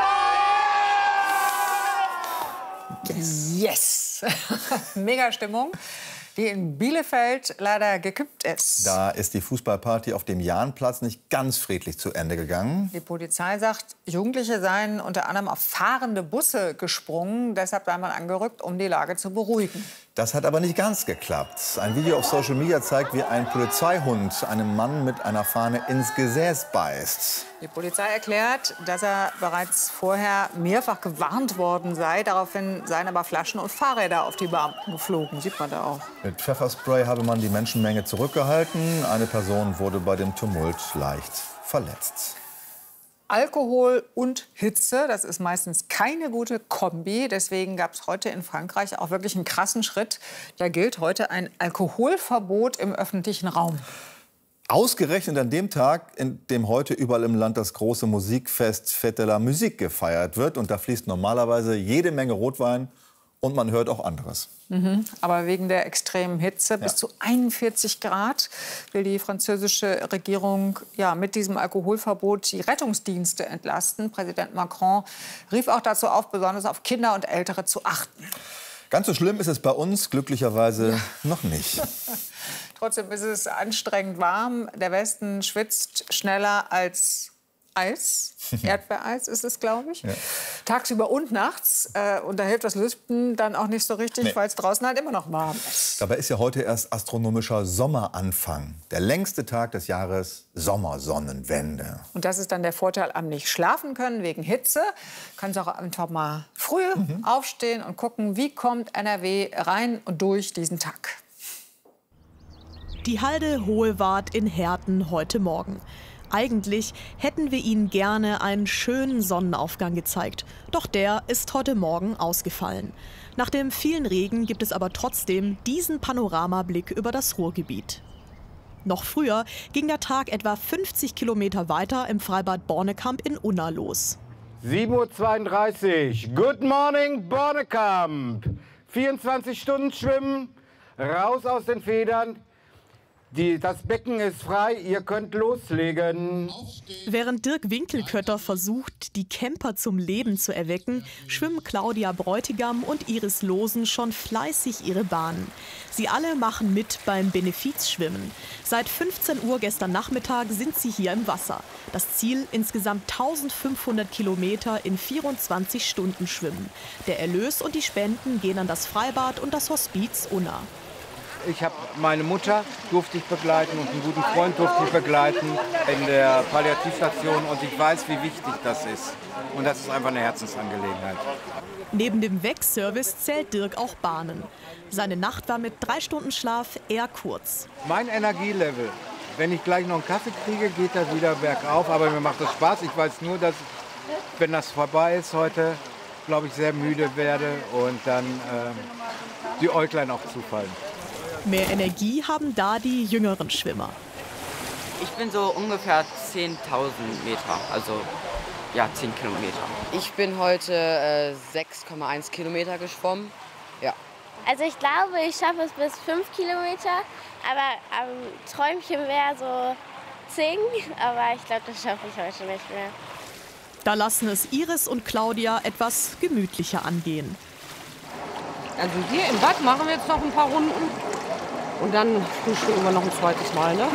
Weltmeister! Yes! Mega Stimmung, die in Bielefeld leider gekippt ist. Da ist die Fußballparty auf dem Jahnplatz nicht ganz friedlich zu Ende gegangen. Die Polizei sagt, Jugendliche seien unter anderem auf fahrende Busse gesprungen. Deshalb sei man angerückt, um die Lage zu beruhigen. Das hat aber nicht ganz geklappt. Ein Video auf Social Media zeigt, wie ein Polizeihund einem Mann mit einer Fahne ins Gesäß beißt. Die Polizei erklärt, dass er bereits vorher mehrfach gewarnt worden sei. Daraufhin seien aber Flaschen und Fahrräder auf die Beamten geflogen. Sieht man da auch. Mit Pfefferspray habe man die Menschenmenge zurückgehalten. Eine Person wurde bei dem Tumult leicht verletzt. Alkohol und Hitze, das ist meistens keine gute Kombi. Deswegen gab es heute in Frankreich auch wirklich einen krassen Schritt. Da gilt heute ein Alkoholverbot im öffentlichen Raum. Ausgerechnet an dem Tag, in dem heute überall im Land das große Musikfest Fête de la Musique gefeiert wird. Und da fließt normalerweise jede Menge Rotwein und man hört auch anderes. Aber wegen der extremen Hitze bis zu 41 Grad will die französische Regierung mit diesem Alkoholverbot die Rettungsdienste entlasten. Präsident Macron rief auch dazu auf, besonders auf Kinder und Ältere zu achten. Ganz so schlimm ist es bei uns glücklicherweise noch nicht. Trotzdem ist es anstrengend warm. Der Westen schwitzt schneller als Eis. Erdbeereis ist es, glaube ich. Ja. Tagsüber und nachts. Und da hilft das Lüften dann auch nicht so richtig, weil es draußen halt immer noch warm ist. Dabei ist ja heute erst astronomischer Sommeranfang. Der längste Tag des Jahres, Sommersonnenwende. Und das ist dann der Vorteil am nicht schlafen können wegen Hitze. Können Sie auch einfach mal früh aufstehen und gucken, wie kommt NRW rein und durch diesen Tag. Die Halde Hohlwart in Herten heute Morgen. Eigentlich hätten wir Ihnen gerne einen schönen Sonnenaufgang gezeigt. Doch der ist heute Morgen ausgefallen. Nach dem vielen Regen gibt es aber trotzdem diesen Panoramablick über das Ruhrgebiet. Noch früher ging der Tag etwa 50 Kilometer weiter im Freibad Bornekamp in Unna los. 7:32 Uhr. Good morning, Bornekamp. 24 Stunden schwimmen, raus aus den Federn. Das Becken ist frei, ihr könnt loslegen. Während Dirk Winkelkötter versucht, die Camper zum Leben zu erwecken, schwimmen Claudia Bräutigam und Iris Losen schon fleißig ihre Bahnen. Sie alle machen mit beim Benefizschwimmen. Seit 15 Uhr gestern Nachmittag sind sie hier im Wasser. Das Ziel, insgesamt 1500 Kilometer in 24 Stunden schwimmen. Der Erlös und die Spenden gehen an das Freibad und das Hospiz Unna. Ich habe meine Mutter durfte ich begleiten und einen guten Freund durfte ich begleiten in der Palliativstation und ich weiß, wie wichtig das ist. Und das ist einfach eine Herzensangelegenheit. Neben dem Wegservice zählt Dirk auch Bahnen. Seine Nacht war mit 3 Stunden Schlaf eher kurz. Mein Energielevel, wenn ich gleich noch einen Kaffee kriege, geht das wieder bergauf. Aber mir macht das Spaß. Ich weiß nur, dass, wenn das vorbei ist heute, glaube ich, sehr müde werde und dann die Äuglein auch zufallen. Mehr Energie haben da die jüngeren Schwimmer. Ich bin so ungefähr 10.000 Meter, also ja 10 Kilometer. Ich bin heute 6,1 Kilometer geschwommen. Ja. Also ich glaube, ich schaffe es bis 5 Kilometer, aber Träumchen wäre so 10, aber ich glaube, das schaffe ich heute nicht mehr. Da lassen es Iris und Claudia etwas gemütlicher angehen. Also hier im Bad machen wir jetzt noch ein paar Runden und dann frühstücken wir noch ein zweites Mal. Ne?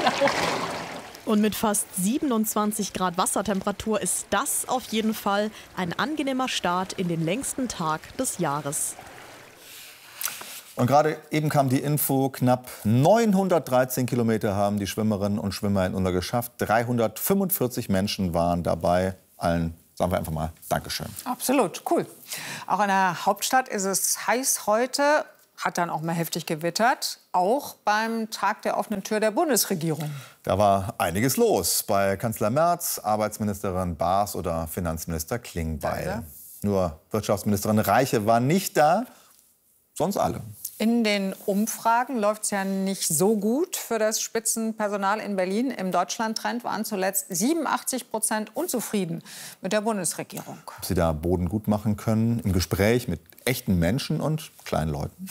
Und mit fast 27 Grad Wassertemperatur ist das auf jeden Fall ein angenehmer Start in den längsten Tag des Jahres. Und gerade eben kam die Info, knapp 913 Kilometer haben die Schwimmerinnen und Schwimmer in Unna geschafft. 345 Menschen waren dabei. Allen sagen wir einfach mal Dankeschön. Absolut, cool. Auch in der Hauptstadt ist es heiß heute, hat dann auch mal heftig gewittert. Auch beim Tag der offenen Tür der Bundesregierung. Da war einiges los bei Kanzler Merz, Arbeitsministerin Baas oder Finanzminister Klingbeil. Ja. Nur Wirtschaftsministerin Reiche war nicht da, sonst alle. In den Umfragen läuft es ja nicht so gut für das Spitzenpersonal in Berlin. Im Deutschland-Trend waren zuletzt 87% unzufrieden mit der Bundesregierung. Ob sie da Boden gut machen können im Gespräch mit echten Menschen und kleinen Leuten.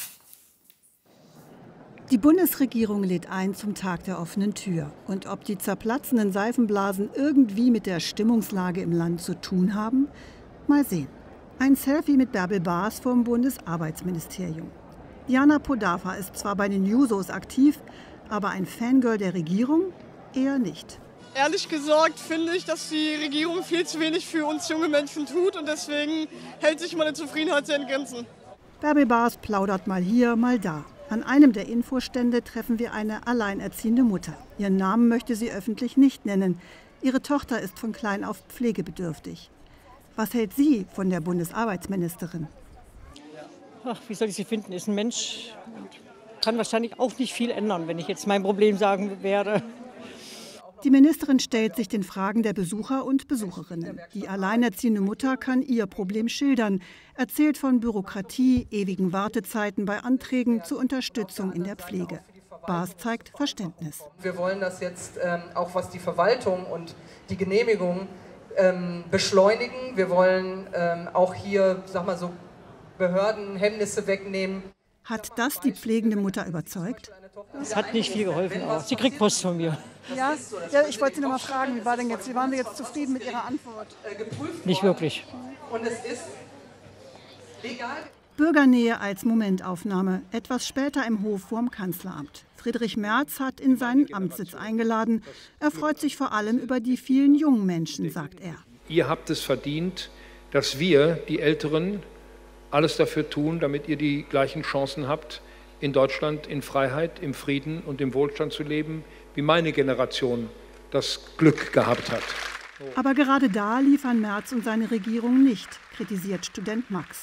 Die Bundesregierung lädt ein zum Tag der offenen Tür. Und ob die zerplatzenden Seifenblasen irgendwie mit der Stimmungslage im Land zu tun haben? Mal sehen. Ein Selfie mit Bärbel Baas vom Bundesarbeitsministerium. Diana Podafa ist zwar bei den Jusos aktiv, aber ein Fangirl der Regierung eher nicht. Ehrlich gesagt finde ich, dass die Regierung viel zu wenig für uns junge Menschen tut und deswegen hält sich meine Zufriedenheit sehr in Grenzen. Bärbel Baas plaudert mal hier, mal da. An einem der Infostände treffen wir eine alleinerziehende Mutter. Ihren Namen möchte sie öffentlich nicht nennen. Ihre Tochter ist von klein auf pflegebedürftig. Was hält sie von der Bundesarbeitsministerin? Ach, wie soll ich sie finden? Ist ein Mensch und kann wahrscheinlich auch nicht viel ändern, wenn ich jetzt mein Problem sagen werde. Die Ministerin stellt sich den Fragen der Besucher und Besucherinnen. Die alleinerziehende Mutter kann ihr Problem schildern, erzählt von Bürokratie, ewigen Wartezeiten bei Anträgen zur Unterstützung in der Pflege. Baas zeigt Verständnis. Wir wollen das jetzt auch, was die Verwaltung und die Genehmigung beschleunigen. Wir wollen auch hier, sag mal so, Behördenhemmnisse wegnehmen. Hat das die pflegende Mutter überzeugt? Es hat nicht viel geholfen, aber sie kriegt Post von mir. Ja, ich wollte Sie noch mal fragen, wie waren Sie jetzt zufrieden mit Ihrer Antwort? Nicht wirklich. Und es ist legal. Bürgernähe als Momentaufnahme, etwas später im Hof vorm Kanzleramt. Friedrich Merz hat in seinen Amtssitz eingeladen. Er freut sich vor allem über die vielen jungen Menschen, sagt er. Ihr habt es verdient, dass wir, die Älteren, alles dafür tun, damit ihr die gleichen Chancen habt, in Deutschland in Freiheit, im Frieden und im Wohlstand zu leben, wie meine Generation das Glück gehabt hat. Aber gerade da liefern Merz und seine Regierung nicht, kritisiert Student Max.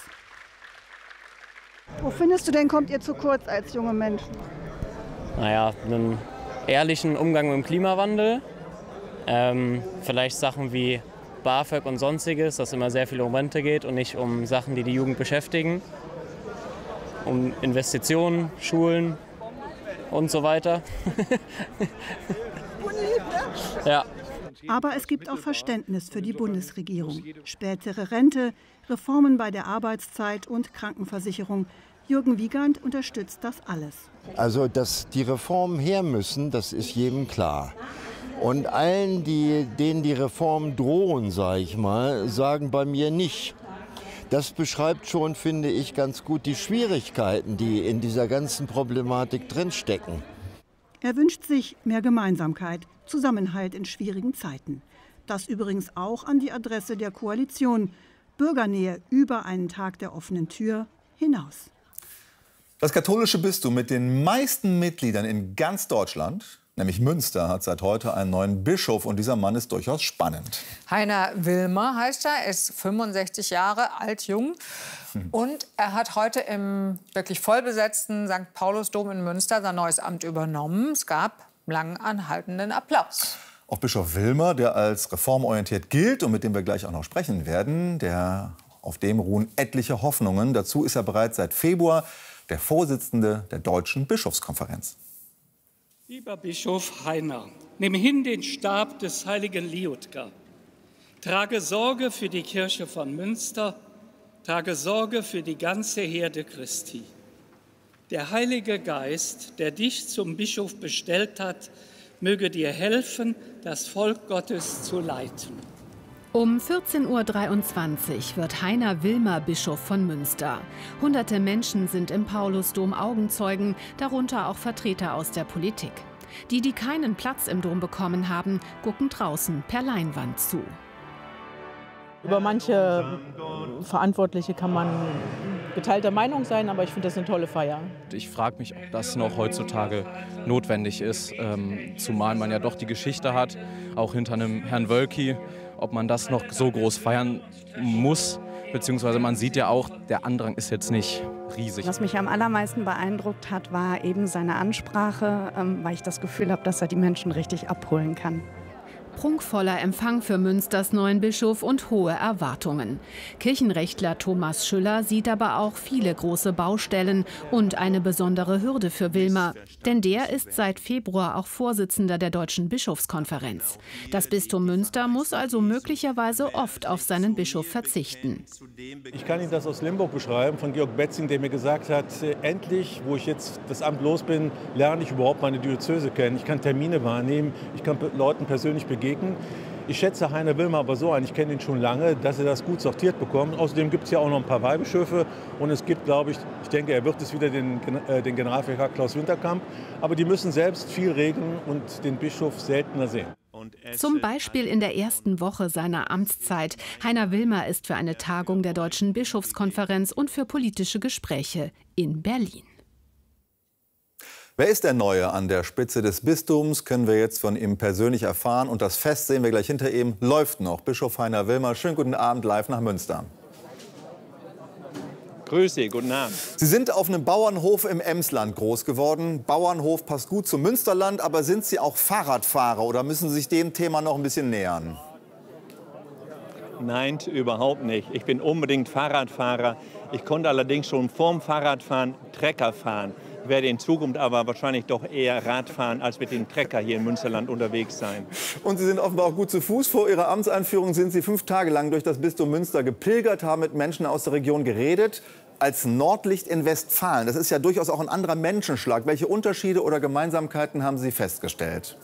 Wo findest du denn, kommt ihr zu kurz als junge Menschen? Naja, einen ehrlichen Umgang mit dem Klimawandel, vielleicht Sachen wie BAföG und Sonstiges, dass immer sehr viel um Rente geht und nicht um Sachen, die die Jugend beschäftigen, um Investitionen, Schulen und so weiter. Ja. Aber es gibt auch Verständnis für die Bundesregierung. Spätere Rente, Reformen bei der Arbeitszeit und Krankenversicherung. Jürgen Wiegand unterstützt das alles. Also, dass die Reformen her müssen, das ist jedem klar. Und allen, denen die Reformen drohen, sage ich mal, sagen bei mir nicht. Das beschreibt schon, finde ich, ganz gut die Schwierigkeiten, die in dieser ganzen Problematik drinstecken. Er wünscht sich mehr Gemeinsamkeit, Zusammenhalt in schwierigen Zeiten. Das übrigens auch an die Adresse der Koalition. Bürgernähe über einen Tag der offenen Tür hinaus. Das katholische Bistum mit den meisten Mitgliedern in ganz Deutschland, nämlich Münster, hat seit heute einen neuen Bischof. Und dieser Mann ist durchaus spannend. Heiner Wilmer heißt er, ist 65 Jahre alt, jung. Und er hat heute im wirklich vollbesetzten St. Paulusdom in Münster sein neues Amt übernommen. Es gab lang anhaltenden Applaus. Auch Bischof Wilmer, der als reformorientiert gilt und mit dem wir gleich auch noch sprechen werden, auf dem ruhen etliche Hoffnungen. Dazu ist er bereits seit Februar der Vorsitzende der Deutschen Bischofskonferenz. Lieber Bischof Heiner, nehme hin den Stab des heiligen Liudger. Trage Sorge für die Kirche von Münster, trage Sorge für die ganze Herde Christi. Der Heilige Geist, der dich zum Bischof bestellt hat, möge dir helfen, das Volk Gottes zu leiten. Um 14:23 Uhr wird Heiner Wilmer Bischof von Münster. Hunderte Menschen sind im Paulusdom Augenzeugen, darunter auch Vertreter aus der Politik. Die keinen Platz im Dom bekommen haben, gucken draußen per Leinwand zu. Über manche Verantwortliche kann man geteilter Meinung sein, aber ich finde das eine tolle Feier. Ich frage mich, ob das noch heutzutage notwendig ist, zumal man ja doch die Geschichte hat, auch hinter einem Herrn Wölki, ob man das noch so groß feiern muss, beziehungsweise man sieht ja auch, der Andrang ist jetzt nicht riesig. Was mich am allermeisten beeindruckt hat, war eben seine Ansprache, weil ich das Gefühl habe, dass er die Menschen richtig abholen kann. Prunkvoller Empfang für Münsters neuen Bischof und hohe Erwartungen. Kirchenrechtler Thomas Schüller sieht aber auch viele große Baustellen und eine besondere Hürde für Wilmer. Denn der ist seit Februar auch Vorsitzender der Deutschen Bischofskonferenz. Das Bistum Münster muss also möglicherweise oft auf seinen Bischof verzichten. Ich kann Ihnen das aus Limburg beschreiben, von Georg Betzing, der mir gesagt hat, endlich, wo ich jetzt das Amt los bin, lerne ich überhaupt meine Diözese kennen. Ich kann Termine wahrnehmen, ich kann Leuten persönlich begegnen. Ich schätze Heiner Wilmer aber so ein, ich kenne ihn schon lange, dass er das gut sortiert bekommt. Außerdem gibt es ja auch noch ein paar Weihbischöfe und es gibt, glaube ich, ich denke, er wird es wieder den Generalvikar Klaus Winterkamp, aber die müssen selbst viel regeln und den Bischof seltener sehen. Zum Beispiel in der ersten Woche seiner Amtszeit. Heiner Wilmer ist für eine Tagung der Deutschen Bischofskonferenz und für politische Gespräche in Berlin. Wer ist der Neue an der Spitze des Bistums, können wir jetzt von ihm persönlich erfahren. Und das Fest sehen wir gleich hinter ihm, läuft noch. Bischof Heiner Wilmer, schönen guten Abend live nach Münster. Grüße, guten Abend. Sie sind auf einem Bauernhof im Emsland groß geworden. Bauernhof passt gut zum Münsterland, aber sind Sie auch Fahrradfahrer oder müssen Sie sich dem Thema noch ein bisschen nähern? Nein, überhaupt nicht. Ich bin unbedingt Fahrradfahrer. Ich konnte allerdings schon vorm Fahrradfahren Trecker fahren. Ich werde in Zukunft aber wahrscheinlich doch eher Radfahren als mit dem Trecker hier im Münsterland unterwegs sein. Und Sie sind offenbar auch gut zu Fuß. Vor Ihrer Amtseinführung sind Sie 5 Tage lang durch das Bistum Münster gepilgert, haben mit Menschen aus der Region geredet. Als Nordlicht in Westfalen, das ist ja durchaus auch ein anderer Menschenschlag. Welche Unterschiede oder Gemeinsamkeiten haben Sie festgestellt?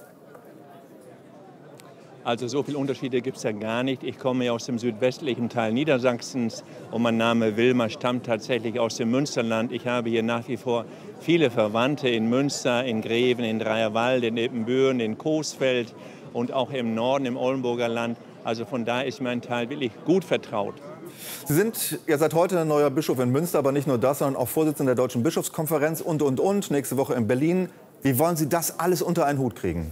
Also so viele Unterschiede gibt es ja gar nicht. Ich komme ja aus dem südwestlichen Teil Niedersachsens und mein Name Wilmer stammt tatsächlich aus dem Münsterland. Ich habe hier nach wie vor viele Verwandte in Münster, in Greven, in Dreierwald, in Ippenbüren, in Coesfeld und auch im Norden, im Oldenburger Land. Also von daher ist mein Teil wirklich gut vertraut. Sie sind ja seit heute ein neuer Bischof in Münster, aber nicht nur das, sondern auch Vorsitzender der Deutschen Bischofskonferenz und. Nächste Woche in Berlin. Wie wollen Sie das alles unter einen Hut kriegen?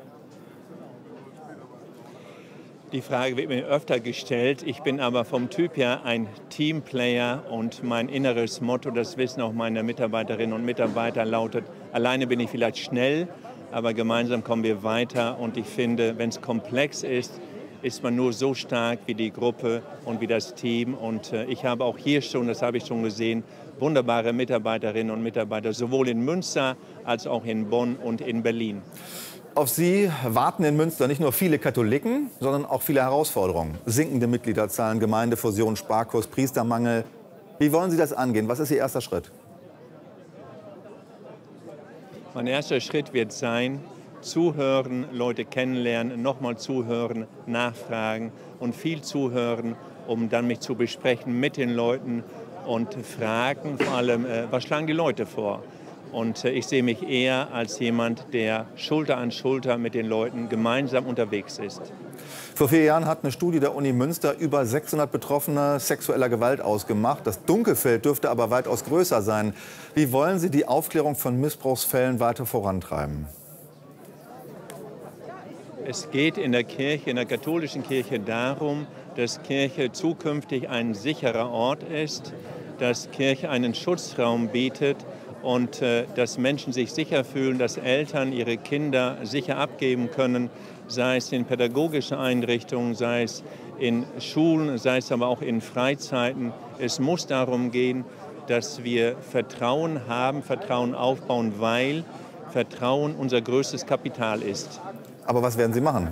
Die Frage wird mir öfter gestellt. Ich bin aber vom Typ her ein Teamplayer und mein inneres Motto, das wissen auch meine Mitarbeiterinnen und Mitarbeiter, lautet, alleine bin ich vielleicht schnell, aber gemeinsam kommen wir weiter. Und ich finde, wenn es komplex ist, ist man nur so stark wie die Gruppe und wie das Team. Und ich habe auch hier schon, das habe ich schon gesehen, wunderbare Mitarbeiterinnen und Mitarbeiter, sowohl in Münster als auch in Bonn und in Berlin. Auf Sie warten in Münster nicht nur viele Katholiken, sondern auch viele Herausforderungen. Sinkende Mitgliederzahlen, Gemeindefusion, Sparkurs, Priestermangel. Wie wollen Sie das angehen? Was ist Ihr erster Schritt? Mein erster Schritt wird sein, zuhören, Leute kennenlernen, nochmal zuhören, nachfragen und viel zuhören, um dann mich zu besprechen mit den Leuten und fragen vor allem, was schlagen die Leute vor? Und ich sehe mich eher als jemand, der Schulter an Schulter mit den Leuten gemeinsam unterwegs ist. Vor 4 Jahren hat eine Studie der Uni Münster über 600 Betroffene sexueller Gewalt ausgemacht. Das Dunkelfeld dürfte aber weitaus größer sein. Wie wollen Sie die Aufklärung von Missbrauchsfällen weiter vorantreiben? Es geht in der Kirche, in der katholischen Kirche darum, dass Kirche zukünftig ein sicherer Ort ist, dass Kirche einen Schutzraum bietet, und dass Menschen sich sicher fühlen, dass Eltern ihre Kinder sicher abgeben können, sei es in pädagogischen Einrichtungen, sei es in Schulen, sei es aber auch in Freizeiten. Es muss darum gehen, dass wir Vertrauen haben, Vertrauen aufbauen, weil Vertrauen unser größtes Kapital ist. Aber was werden Sie machen?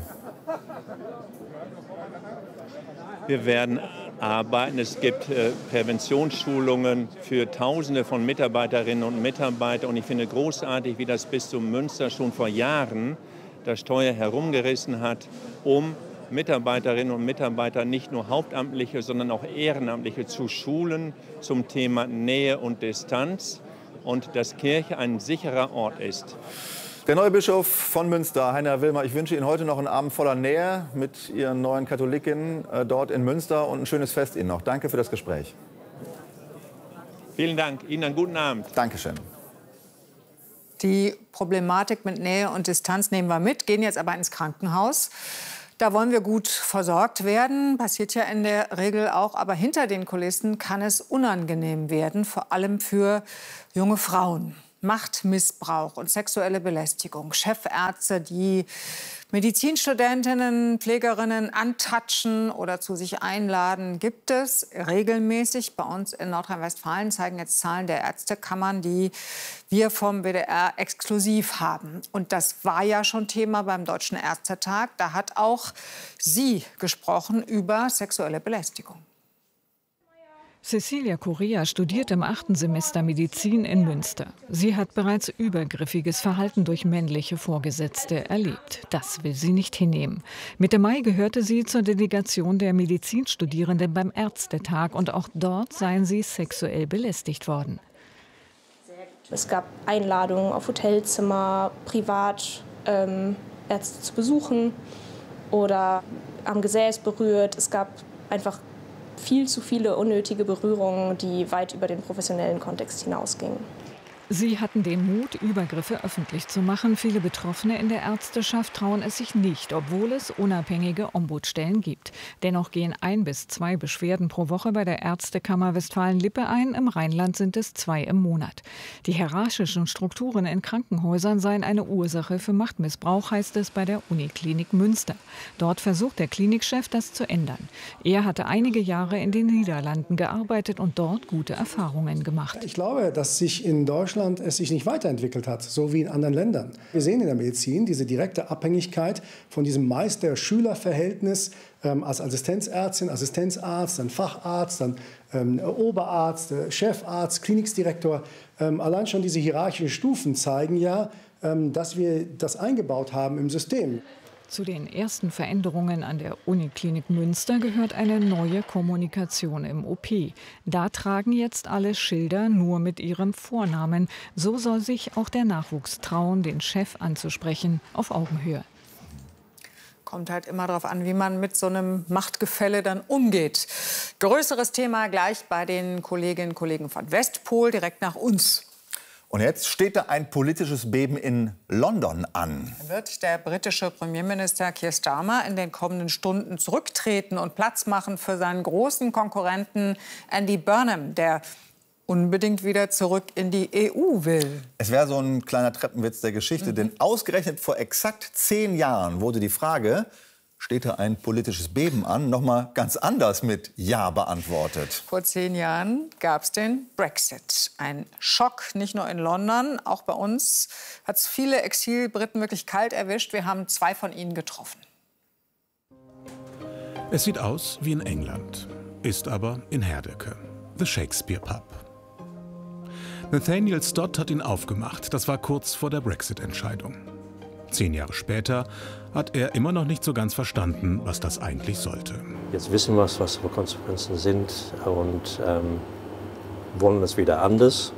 Wir werden arbeiten. Es gibt Präventionsschulungen für Tausende von Mitarbeiterinnen und Mitarbeitern. Und ich finde großartig, wie das Bistum Münster schon vor Jahren das Steuer herumgerissen hat, um Mitarbeiterinnen und Mitarbeiter, nicht nur Hauptamtliche, sondern auch Ehrenamtliche zu schulen zum Thema Nähe und Distanz und dass Kirche ein sicherer Ort ist. Der neue Bischof von Münster, Heiner Wilmer, ich wünsche Ihnen heute noch einen Abend voller Nähe mit Ihren neuen Katholikinnen dort in Münster und ein schönes Fest Ihnen noch. Danke für das Gespräch. Vielen Dank. Ihnen einen guten Abend. Dankeschön. Die Problematik mit Nähe und Distanz nehmen wir mit, gehen jetzt aber ins Krankenhaus. Da wollen wir gut versorgt werden, passiert ja in der Regel auch. Aber hinter den Kulissen kann es unangenehm werden, vor allem für junge Frauen. Machtmissbrauch und sexuelle Belästigung. Chefärzte, die Medizinstudentinnen, Pflegerinnen antatschen oder zu sich einladen, gibt es regelmäßig. Bei uns in Nordrhein-Westfalen zeigen jetzt Zahlen der Ärztekammern, die wir vom WDR exklusiv haben. Und das war ja schon Thema beim Deutschen Ärztetag. Da hat auch sie gesprochen über sexuelle Belästigung. Cecilia Correa studiert im 8. Semester Medizin in Münster. Sie hat bereits übergriffiges Verhalten durch männliche Vorgesetzte erlebt. Das will sie nicht hinnehmen. Mitte Mai gehörte sie zur Delegation der Medizinstudierenden beim Ärztetag und auch dort seien sie sexuell belästigt worden. Es gab Einladungen auf Hotelzimmer, privat Ärzte zu besuchen oder am Gesäß berührt. Es gab einfach viel zu viele unnötige Berührungen, die weit über den professionellen Kontext hinausgingen. Sie hatten den Mut, Übergriffe öffentlich zu machen. Viele Betroffene in der Ärzteschaft trauen es sich nicht, obwohl es unabhängige Ombudsstellen gibt. Dennoch gehen 1 bis 2 Beschwerden pro Woche bei der Ärztekammer Westfalen-Lippe ein. Im Rheinland sind es 2 im Monat. Die hierarchischen Strukturen in Krankenhäusern seien eine Ursache für Machtmissbrauch, heißt es bei der Uniklinik Münster. Dort versucht der Klinikchef, das zu ändern. Er hatte einige Jahre in den Niederlanden gearbeitet und dort gute Erfahrungen gemacht. Ich glaube, dass sich in Deutschland es sich nicht weiterentwickelt hat, so wie in anderen Ländern. Wir sehen in der Medizin diese direkte Abhängigkeit von diesem Meister-Schüler-Verhältnis als Assistenzärztin, Assistenzarzt, dann Facharzt, dann Oberarzt, Chefarzt, Klinikdirektor. Allein schon diese hierarchischen Stufen zeigen ja, dass wir das eingebaut haben im System. Zu den ersten Veränderungen an der Uniklinik Münster gehört eine neue Kommunikation im OP. Da tragen jetzt alle Schilder nur mit ihrem Vornamen. So soll sich auch der Nachwuchs trauen, den Chef anzusprechen, auf Augenhöhe. Kommt halt immer darauf an, wie man mit so einem Machtgefälle dann umgeht. Größeres Thema gleich bei den Kolleginnen und Kollegen von Westpol, direkt nach uns. Und jetzt steht da ein politisches Beben in London an. Wird der britische Premierminister Keir Starmer in den kommenden Stunden zurücktreten und Platz machen für seinen großen Konkurrenten Andy Burnham, der unbedingt wieder zurück in die EU will? Es wäre so ein kleiner Treppenwitz der Geschichte, denn ausgerechnet vor exakt 10 Jahren wurde die Frage, steht da ein politisches Beben an, noch mal ganz anders mit Ja beantwortet. Vor 10 Jahren gab es den Brexit. Ein Schock, nicht nur in London, auch bei uns hat es viele Exilbriten wirklich kalt erwischt. Wir haben 2 von ihnen getroffen. Es sieht aus wie in England, ist aber in Herdecke, The Shakespeare Pub. Nathaniel Stott hat ihn aufgemacht. Das war kurz vor der Brexit-Entscheidung. 10 Jahre später hat er immer noch nicht so ganz verstanden, was das eigentlich sollte. Jetzt wissen wir, was die Konsequenzen sind und wollen es wieder anders.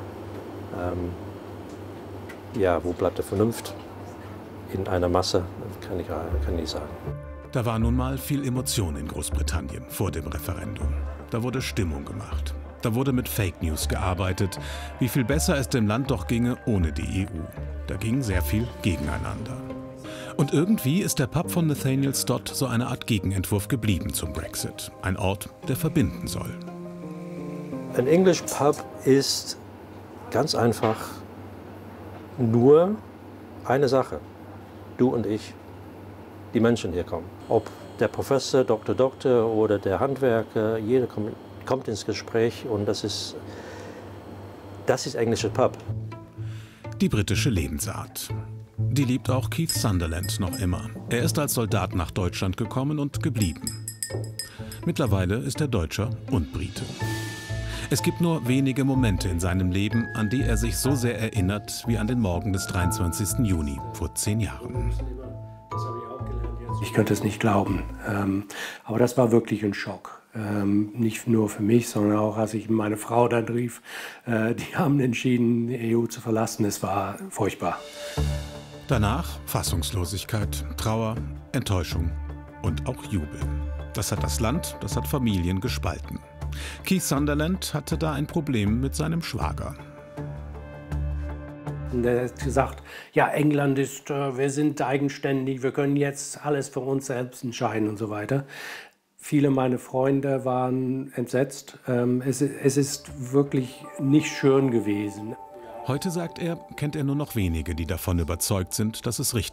Ja, wo bleibt die Vernunft? In einer Masse, kann ich nicht sagen. Da war nun mal viel Emotion in Großbritannien vor dem Referendum. Da wurde Stimmung gemacht. Da wurde mit Fake News gearbeitet, wie viel besser es dem Land doch ginge ohne die EU. Da ging sehr viel gegeneinander. Und irgendwie ist der Pub von Nathaniel Stott so eine Art Gegenentwurf geblieben zum Brexit. Ein Ort, der verbinden soll. Ein English Pub ist ganz einfach nur eine Sache. Du und ich, die Menschen hier kommen. Ob der Professor, Doktor oder der Handwerker, jeder kommt ins Gespräch und das ist englischer Pub. Die britische Lebensart. Die liebt auch Keith Sunderland noch immer. Er ist als Soldat nach Deutschland gekommen und geblieben. Mittlerweile ist er Deutscher und Brite. Es gibt nur wenige Momente in seinem Leben, an die er sich so sehr erinnert wie an den Morgen des 23. Juni vor 10 Jahren. Ich könnte es nicht glauben, aber das war wirklich ein Schock. Nicht nur für mich, sondern auch, als ich meine Frau dann rief. Die haben entschieden, die EU zu verlassen. Es war furchtbar. Danach Fassungslosigkeit, Trauer, Enttäuschung und auch Jubel. Das hat das Land, das hat Familien gespalten. Keith Sunderland hatte da ein Problem mit seinem Schwager. Und er hat gesagt, ja, England ist, wir sind eigenständig, wir können jetzt alles für uns selbst entscheiden und so weiter. Viele meiner Freunde waren entsetzt. Es ist wirklich nicht schön gewesen. Heute, sagt er, kennt er nur noch wenige, die davon überzeugt sind, dass es richtig ist.